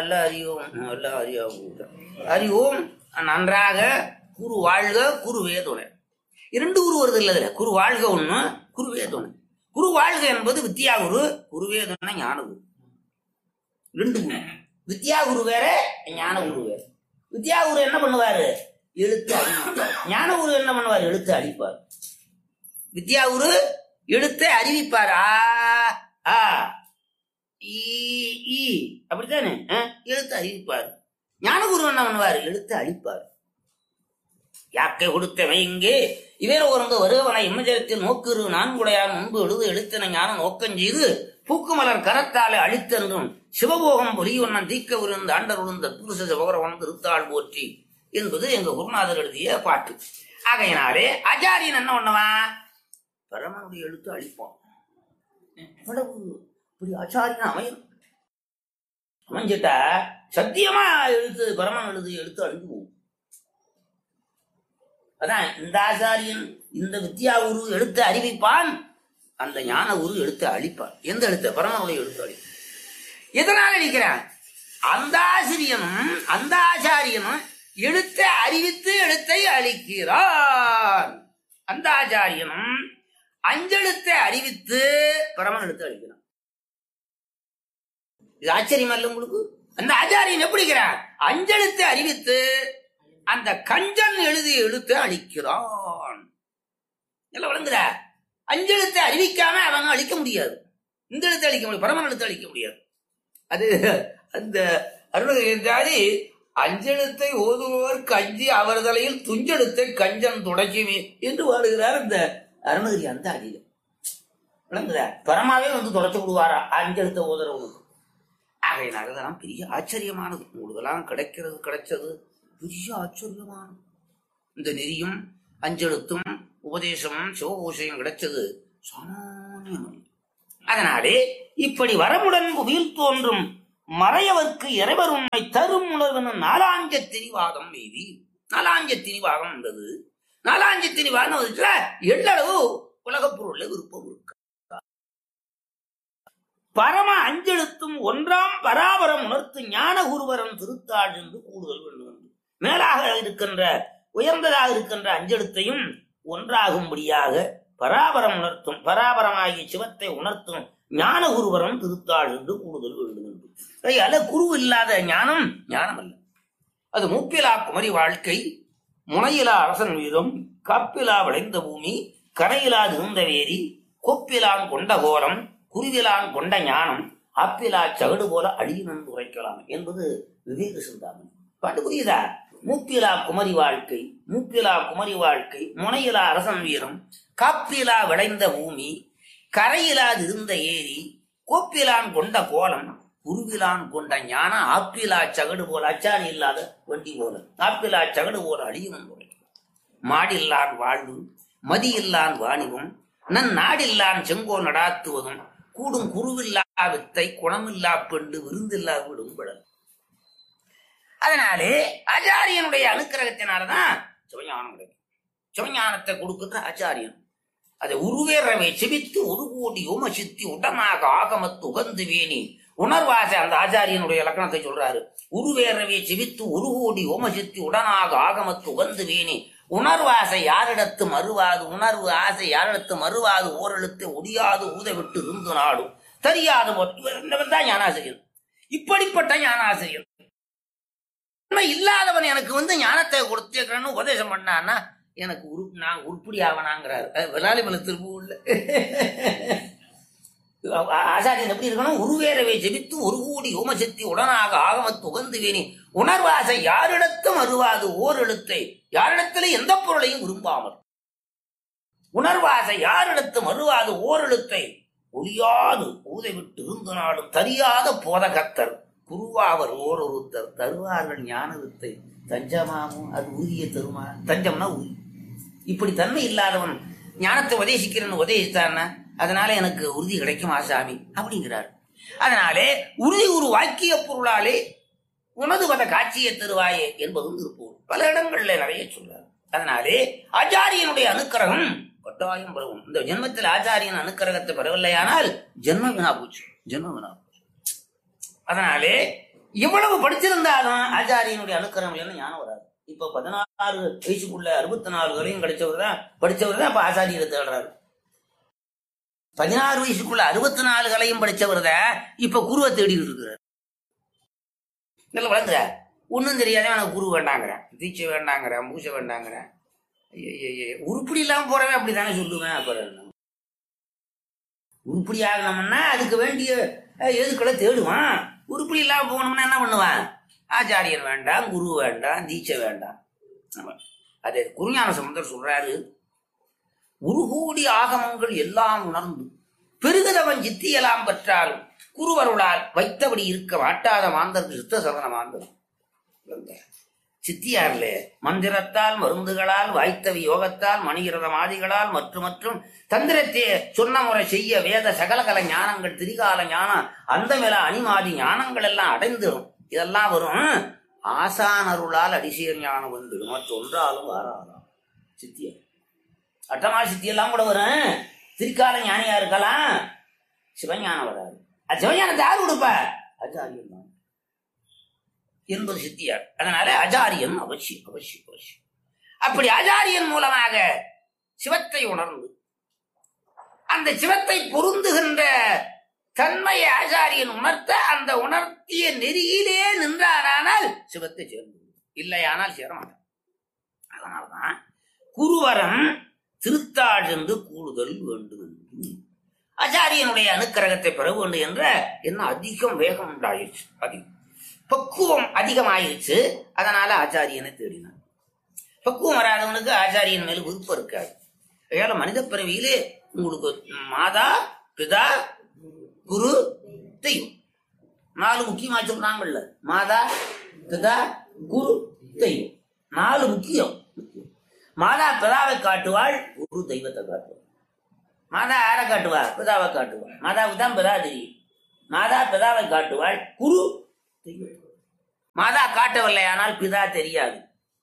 அரி ஓம் நன்றாக குரு வாழ்க குருவே துணை. 2 குரு வருது இல்ல, குரு வாழ்க ஒண்ணு, குருவே துணை. குரு வாழ்க என்பது வித்யாகுரு, குருவே துணை ஞானகுரு. 2 குரு. வித்யாகுரு வேற, ஞானகுரு வேற. வித்யாகுரு என்ன பண்ணுவாரு, எழுத்து அறிவிப்பார். ஞானகுரு என்ன பண்ணுவார், எழுத்து அழிப்பார். வித்யாகுரு எழுத்தை அறிவிப்பார். ஆ அப்படித்தானே, எழுத்து அறிவிப்பார். ஞானகுரு என்ன பண்ணுவார், எழுத்து அழிப்பார். யாக்கை கொடுத்தவை இங்கே இவர் ஒருங்க வருவன இம்மஜரத்தில் நோக்குரு 4 முன்பு எழுத்தின ஞானம் நோக்கம் செய்து பூக்குமலர் கரத்தாலே அழித்தென்றும் சிவபோகம் பொலியொன்னன் தீக்க விருந்த ஆண்டர் உழுந்த புருஷ சிவகரவன் திருத்தாள் போற்றி என்பது எங்க குருநாதர் எழுதிய பாட்டு. ஆகையினாலே ஆச்சாரியன் என்ன பண்ணுவான், பரமனுடைய எழுத்து அழிப்பான். இப்படி ஆச்சாரியன் அமைஞ்சிட்டா சத்தியமா எழுத்து பரமன் எழுத்து அழிஞ்சு போகும். அதான் இந்த ஆச்சாரியன் இந்த வித்யாகுரு எழுத்து அறிவிப்பான், அந்த ஞான குரு எழுத்தை அழிப்பான். எந்த எழுத்து, பரமனுடைய எழுத்து அழிப்பான். எதனால அழிக்கிறான், அந்த ஆசிரியனும் அந்த ஆச்சாரியனும் எழுத்தை அறிவித்து எழுத்தை அழிக்கிறான். அந்த ஆச்சாரியனும் அஞ்செழுத்தை அறிவித்து பரமன் எழுத்து அழிக்கிறான். இது ஆச்சரியம் அல்ல உங்களுக்கு? அந்த ஆச்சாரியன் எப்படிக்கிறான், அஞ்செழுத்தை அறிவித்து அந்த கஞ்சன் எழுதிய எழுத்தை அழிக்கிறான். எல்லாம் விளங்குற? அஞ்செழுத்தை அறிவிக்காம அவங்க அழிக்க முடியாது. இந்த எழுத்தை அழிக்க முடியாது, பரமன் எழுத்தை அழிக்க முடியாது. அது அந்த அருணகிரி அஞ்செழுத்தை ஓதுபவர் கஞ்சி அவர் தலையில் துஞ்செழுத்தை கஞ்சன் துடைக்குமே என்று வாடுகிறார் அந்த அருணகிரி. அந்த அடியில விளங்குற? பரமாவே வந்து தொடச்சு விடுவாரா அஞ்செழுத்தை ஓதுறவங்களுக்கு. ஆகையினாலதான் பெரிய ஆச்சரியமானது. உங்களுக்கெல்லாம் கிடைச்சது பெரிய ஆச்சரியமானது. இந்த நெறியும் அஞ்செழுத்தும் உபதேசமும் சிவகோஷையும் கிடைச்சது சாமானியம். அதனாலே இப்படி வரமுடன் புவியில் தோன்றும் மறையவர்க்கு இறைவர் உண்மை தரும் உணர்வு நாலாஞ்ச திணிவாதம் மீதி. நாலாஞ்ச திணிவாதம் என்பது நாலாஞ்ச திணிவாதம் எள்ளளவு உலகப் பொருளை விருப்பம் இருக்கு. பரம அஞ்செழுத்தும் ஒன்றாம் பராபரம் உணர்த்து ஞான குருவரம் திருத்தாள் என்று கூடுதல் வேண்டும். மேலாக இருக்கின்ற உயர்ந்ததாக இருக்கின்ற அஞ்செழுத்தையும் ஒன்றாகும்படியாக பராபரம் உணர்த்தும் பராபரமாகிய சிவத்தை உணர்த்தும் ஞான குருவரம் திருத்தாள் என்று கூடுதல் வேண்டும் என்று. அல்ல குரு இல்லாத ஞானம் ஞானம் அல்ல. அது மூப்பிலா குமரி வாழ்க்கை, முனையிலா அரசன் வீரம், காப்பிலா விளைந்த பூமி, கரையிலா இருந்த வேரி, கொப்பிலான் கொண்ட கோலம், குருவிலான் கொண்ட ஞானம், ஆப்பிலா சகடு போல அடியினு உரைக்கலாம் என்பது விவேக சிந்தாமணி பாட்டு. புரியுதா? மூப்பிலா குமரி வாழ்க்கை, மூப்பிலா குமரி வாழ்க்கை, முனையிலா அரசன் வீரம், காப்பிலா விளைந்த பூமி, கரையிலாது இருந்த ஏரி, கோப்பிலான் கொண்ட கோலம், குருவிலான் கொண்ட ஞான, ஆப்பிலா சகடு போல அச்சாணி இல்லாத வண்டி போல, ஆப்பிலா சகடு போல அழியும். மாடில்லான் வாழ்வு, மதியில்லான் வாணிபம், நன் நாடில்லான் செங்கோ நடாத்துவதும், கூடும் குருவில்லா வித்தை, குணமில்லா பெண்டு விருந்தில்லா விடும் விடல். அதனாலே ஆச்சாரியனுடைய அனுக்கிரகத்தினாலதான் சிவஞானம் கிடைக்கும். சிவஞானத்தை கொடுக்கிற ஆச்சாரியன் அதை உருவேறவை செவித்து ஒரு கோடி ஓமசித்தி உடனாக ஆகமத்து உகந்து வேணி உணர்வாசை. அந்த ஆச்சாரியனுடைய இலக்கணத்தை சொல்றாரு. உருவேறவை செவித்து ஒரு கோடி ஓமசித்தி உடனாக ஆகமத்து உகந்து வேணி உணர்வாசை யாரிடத்து மறுவாது, உணர்வு ஆசை யாரிடத்து மறுவாது, ஓரெழுத்தை ஒடியாது ஊத விட்டு இருந்து நாடும் தெரியாது தான் ஞானாசிரியர். இப்படிப்பட்ட ஞானாசிரியர் இல்லாதவன் எனக்கு வந்து ஞானத்தை கொடுத்தேன்னு உபதேசம் பண்ணான்னா எனக்கு நான் உருப்படி ஆவனாங்கிறாரு விளாலிமலை திருப்பூர்ல. ஆச்சாரியன் எப்படி இருக்கணும்? உருவேறவை ஜெபித்து ஒரு கோடி ஓமசக்தி உடனாக ஆகமத்து உகந்து வேணி உணர்வாசை யாரிடத்தும் அருவாது ஓர் எழுத்தை, யாரிடத்திலே எந்த பொருளையும் விரும்பாமல், உணர்வாசை யாரிடத்தும் அருவாது ஓர் எழுத்தை ஒளியாது ஊதை விட்டு இருந்து நாளும் தரியாத போதகத்தர் குருவாவர் ஓர் ஒருத்தர் தருவார்கள் ஞான வித்தை தஞ்சமாமும் அது உறுதியை தருமா. தஞ்சம்னா உறுதி. இப்படி தன்மை இல்லாதவன் ஞானத்தை உபதேசிக்கிறேன்னு உபதேசித்தான்னா அதனால எனக்கு உறுதி கிடைக்குமா சாமி அப்படிங்கிறார். அதனாலே உறுதி ஒரு வாக்கிய பொருளாலே உனது வத காட்சியை தருவாயே என்பதும் இருப்போம். பல இடங்கள்ல நிறைய சொல்றார். அதனாலே ஆச்சாரியனுடைய அனுக்கிரகம் கட்டாயம் பெறவும். இந்த ஜென்மத்தில் ஆச்சாரியன் அனுக்கிரகத்தை பெறவில்லையானால் ஜென்ம வினா போச்சு, ஜென்ம வினா போச்சு. அதனாலே இவ்வளவு படிச்சிருந்தாலும் ஆச்சாரியனுடைய அனுக்கிரகம் இல்லைன்னு ஞானம் வராது. இப்ப 16 வயசுக்குள்ள 64 வரையும் படிச்சவர் தான் இப்ப ஆச்சாரியரை தேடுறாரு. 16 வயசுக்குள்ள 64 கலையும் படிச்சவர் தான் இப்ப குருவை தேடிட்டு இருக்கிறார். நல்லா வளர்ந்துற ஒன்னும் தெரியாத எனக்கு குரு வேண்டாங்கிறேன், தீட்சை வேண்டாங்கிறேன், பூசை வேண்டாங்கிறேன். உருப்படி இல்லாம போறவன் அப்படித்தானே சொல்லுவேன். அப்புறம் உருப்படி ஆகணும்னா அதுக்கு வேண்டிய எதுக்களை தேடுவான். உருப்படி இல்லாம போகணும்னா என்ன பண்ணுவான்? ஆச்சாரியன் வேண்டாம், குரு வேண்டாம், தீட்சை வேண்டாம். அது குருஞான சம்பந்தர் சொல்றாரு, உருகூடி ஆகமங்கள் எல்லாம் உணர்ந்து பெருகுதவன் சித்தியெல்லாம் பெற்றாலும் குருவருளால் வைத்தபடி இருக்க மாட்டாத மாந்தருக்கு சித்த சவன மாந்தர். சித்தியார்ல மந்திரத்தால் மருந்துகளால் வாய்த்தவி யோகத்தால் மணிகிரத மாதிகளால் மற்றும் தந்திரத்தை சொன்ன முறை செய்ய வேத சகலகல ஞானங்கள் திரிகால ஞானம் அந்த மேல அணிமாதி ஞானங்கள் எல்லாம் அடைந்துடும். இதெல்லாம் வரும் ஆசானருளால் அடிசீர் ஞானம் வந்துடும். மற்றொன்றாலும் வாராதான் சித்திய அட்டமா சித்தியெல்லாம் கூட வரும். திரிகால ஞானியா இருக்கலாம், சிவஞானம் வராது. சிவஞானத்தை யாரு கொடுப்ப? ஆச்சாரியன் தான் என்பது சித்தியார். அதனால ஆச்சாரியன் அவசியம் அவசியம் அவசியம். அப்படி ஆச்சாரியன் மூலமாக சிவத்தை உணர்ந்து அந்த சிவத்தை பொருந்துகின்ற தன்மையை ஆச்சாரியன் உணர்த்த அந்த உணர்த்திய நெறியிலே நின்றானால் சிவத்தை சேர்ந்து, இல்லையானால் சேரமாட்டான். அதனால்தான் குருவரம் திருத்தாள் என்று கூடுதல் வேண்டும். ஆச்சாரியனுடைய அனுக்கிரகத்தை பெற வேண்டும் என்ற எண்ணம் அதிகம் வேகம் உண்டாயிருச்சு. அதிகம் பக்குவம் அதிகமாயிருச்சு. அதனால ஆச்சாரியனை தேடினார். பக்குவம் வராதவனுக்கு ஆச்சாரியன் மேல விருப்பம் இருக்காது. ஏழை மனித பிறவியிலே உங்களுக்கு மாதா பிதா குரு தெய்வம் 4 முக்கியமா சொல்றாங்கல்ல. மாதா பிதா குரு தெய்வம் 4 முக்கியம். மாதா பிதாவை காட்டுவாள், குரு தெய்வத்தை காட்டுவாள். மாதா யாரை காட்டுவா? பிதாவை காட்டுவாள். மாதாவுக்கு தான் பிதா தெரியும். மாதா பிதாவை காட்டுவாள், குரு தெய்வம். மாதா காட்டவில்லை ஆனால் பிதா தெரியாது.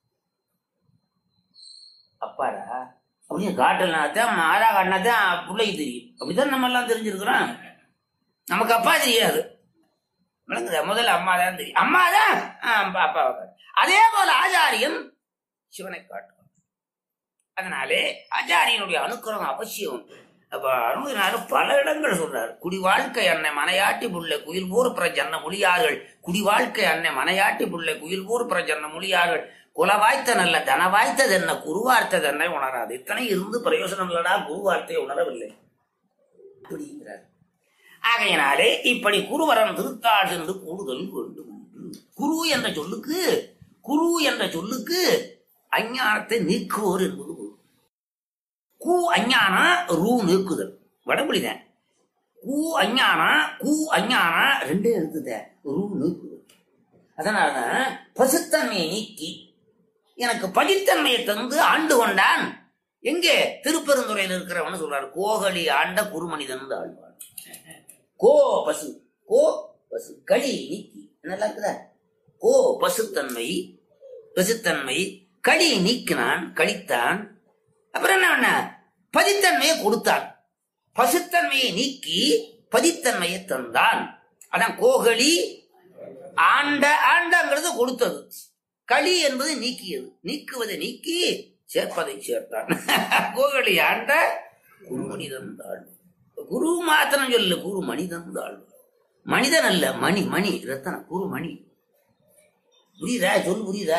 அப்பாடா அப்படின்னு காட்டலனாத்தான் மாதா காட்டினாத்தான் பிள்ளைக்கு தெரியும். அப்படித்தான் நம்ம எல்லாம் தெரிஞ்சிருக்கிறோம். நமக்கு அப்பா தெரியாது. முதல்ல அம்மா தான் தெரியும். அம்மா தான் அப்பாவை காட்டு. அதே போல ஆச்சாரியன் சிவனை காட்டுவான். அதனாலே ஆச்சாரியனுடைய அனுக்கிரகம் அவசியம். பல இடங்கள் சொல்றாரு. குடி வாழ்க்கை அன்னை மனையாட்டி புள்ளை குயில் போர் பிரஜன்ன மொழியார்கள். குடி வாழ்க்கை அன்னை மனையாட்டி புள்ளை குயில் போர் பிரஜன்ன மொழியார்கள். குல வாய்த்த நல்ல தன வாய்த்தது என்ன குருவார்த்தை தன்னை உணராது. இத்தனை இருந்து பிரயோசனம் இல்லடா, குருவார்த்தையை உணரவில்லை அப்படிங்கிறார். ஆகையினாலே இப்படி குருவரம் திருத்தாள் என்று கூடுதல் வேண்டும். குரு என்ற சொல்லுக்கு அஞ்ஞானத்தை நீக்குவோர் என்பது குரு. கூ அஞ்ஞானா ரூ நீக்குதல் வடமொழிதான். கூ அஞ்ஞானா ரெண்டே எழுத்துத ரூ நீக்குதல். அதனாலதான் பசுத்தன்மையை நீக்கி எனக்கு பதித்தன்மையை தந்து ஆண்டு கொண்டான். எங்கே? திருப்பெருந்துறையில் இருக்கிறவன்னு சொல்றாரு. கோகலி ஆண்ட குருமனிதன் ஆழ்வார். கோ பசு களி நீக்கி நல்லா இருக்குதா? கோ பசுத்தன்மை களி நீக்கினான், கழித்தான். அப்புறம் என்ன பண்ண? பதித்தன்மையை கொடுத்தான். பசுத்தன்மையை நீக்கி பதித்தன்மையை தந்தான். அதான் கோகலி ஆண்டங்கிறது கொடுத்தது. களி என்பது நீக்கியது. நீக்குவதை நீக்கி சேர்ப்பதை சேர்த்தான். கோகலி ஆண்ட குரு மனிதன் தாழ். குரு மாத்திரம் சொல்ல, குரு மனிதன் தாழ். மனிதன் அல்ல, மணி ரத்தனம். குரு மணி புரியுதா? சொல்லு புரியுதா?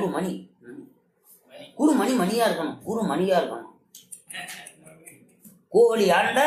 குரு மணியா இருக்கணும். குரு மணியா இருக்கணும். கோகலி ஆண்ட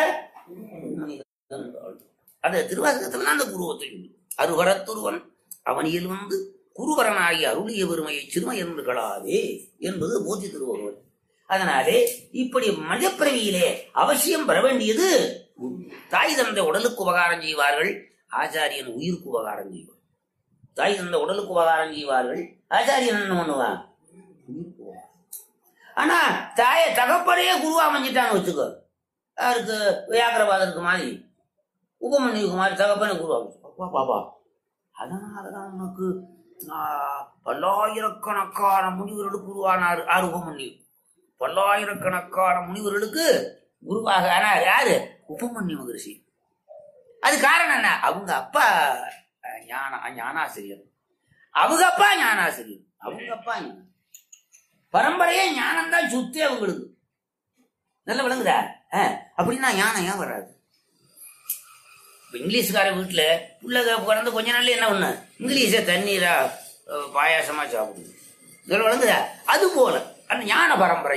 அது திருவாசகத்துல அந்த குருவத்தை அருவரத்துருவன் அவனியில் வந்து குருவரனாகி அருளிய பெருமையை சிறுமை என்று களாதே என்பது போதி திருவள்ளுவர். அதனாலே இப்படி மனிதப்பிறவியிலே அவசியம் பெற வேண்டியது தாய் தந்தை உடலுக்கு உபகாரம் செய்வார்கள், ஆச்சாரியன் உயிருக்கு உபகாரம் செய்வார். தாய் தந்தை உடலுக்கு உபகாரம் செய்வார்கள், ஆச்சாரியன் என்ன பண்ணுவான்? உயிருக்கு உபகாரம். ஆனா தகப்பனையே குருவா அமைஞ்சிட்டான்னு வச்சுக்கோ. யாருக்கு? வியாக்கிரவாதருக்கு மாதிரி, உபமன்யுக்கு மாதிரி தகப்பனை குருவா பாப்பா. அதனாலதான் உனக்கு பல்லாயிரக்கணக்கான முனிவர்களுக்கு உருவானார் உபமன்யு. பல்லாயிரக்கணக்கான முனிவர்களுக்கு குருவாக ஆனார். யாரு? உபமன்யு மகரிஷி. அது காரணம் என்ன? அவங்க அப்பா ஞானாசிரியர், அவங்க அப்பா ஞானாசிரியர், அவங்க அப்பா பரம்பரையே ஞானம் தான் சுத்தே அவங்களுக்கு. நல்ல விளங்குதா? அப்படின்னா ஞானம் ஏன் வராது? இங்கிலீஷ்கார வீட்டுல பிள்ளை பிறந்து கொஞ்ச நாள்ல என்ன ஒண்ணு இங்கிலீஷ தண்ணீரா பாயாசமா சாப்பிடுது. நல்ல விளங்குதா? அது போல அந்த ஞான பரம்பரை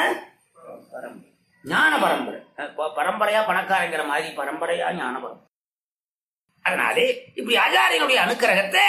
பரம்பரையா பணக்காரங்கிற மாதிரி பரம்பரையா ஞான பரம்பரை. அதனாலே இப்படி ஆச்சாரியனுடைய அனுக்கிரகத்தை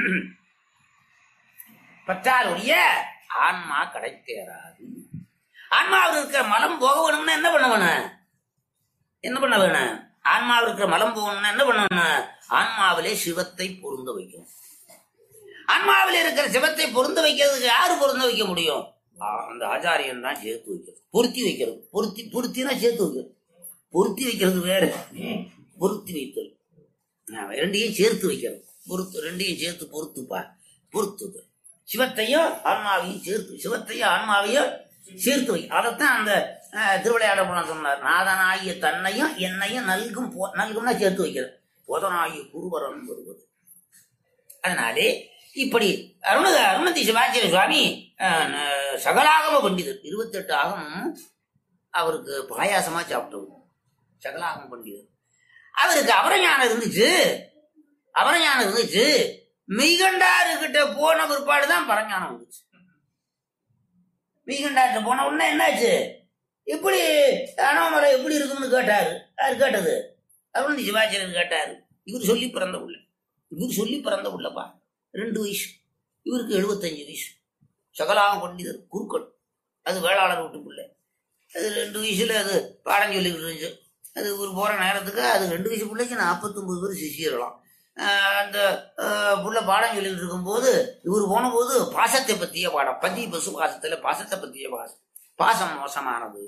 பற்றாருடைய ஆன்மா கிடைத்தேராது. ஆன்மாவில் இருக்கிற மலம் போக வேணும்னா என்ன பண்ண வேணும்? ஆன்மாவில் இருக்கிற மலம் போகணும்னா என்ன பண்ணணும்? ஆன்மாவிலே சிவத்தை பொருந்த வைக்கணும். ஆன்மாவிலே இருக்கிற சிவத்தை பொருந்த வைக்கிறதுக்கு யாரு பொருந்த வைக்க முடியும்? அந்த ஆச்சாரியன் தான் சேர்த்து வைக்கிறது, பொருத்தி வைக்கிறது. பொருத்தினா சேர்த்து வைக்கிறது. பொருத்தி வைக்கிறது வேற, பொருத்தி வைத்தல் ரெண்டையும் சேர்த்து வைக்கிறது. ரெண்டையும் சேர்த்து பொருத்துது. சிவத்தையும் ஆன்மாவையும் சேர்த்து வை. அதைத்தான் அந்த திருவிளையாட புலம் சொன்னார். நாதனாகிய தன்னையும் என்னையும் நல்கும்னா சேர்த்து வைக்கிறது. புதனாகிய குருவரம் வருவது. அதனாலே இப்படி அருணதி சிவாச்சாரிய சுவாமி சகலாகம பண்டிதர். 28 ஆகமும் அவருக்கு பாயாசமா சாப்பிட்டவர். சகலாகம பண்டிதர். அவருக்கு அவரஞானம் இருந்துச்சு. மெய்கண்டாரு கிட்ட போன பிற்பாடுதான் பரஞானம் வந்துச்சு. வீகண்டாட்ட போன உடனே என்னாச்சு, எப்படி அண்ணாமலை எப்படி இருக்கும்னு கேட்டாரு. யாரு கேட்டது? அப்படின்னு சிவாச்சாரியர் கேட்டாரு. இவர் சொல்லி பிறந்த உள்ளப்பா 2 வயசு, இவருக்கு 75 வயசு. சகலாக பண்டிதர் குறுக்கள், அது வேளாளர் வீட்டுக்குள்ள. அது 2 வயசுல அது பாடம் சொல்லிக்கிட்டு இருந்துச்சு. அது இவர் போற நேரத்துக்கு அது 2 வயசு பிள்ளைக்கு 49 பேர் சிஷியர்களாம். அந்த புள்ள பாடம் சொல்லிட்டு இருக்கும்போது இவர் போன போது பாசத்தை பற்றிய பாடம், பதி பசு பாசத்துல பாசத்தை பற்றிய பாசம் மோசமானது.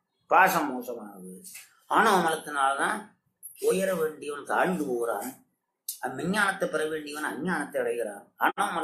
ஆணவ மலத்தினால்தான் உயர வேண்டியவன் தாழ்ந்து போகிறான், விஞ்ஞானத்தை பெற வேண்டியவன் அஞ்ஞானத்தை அடைகிறான். ஆணவ மல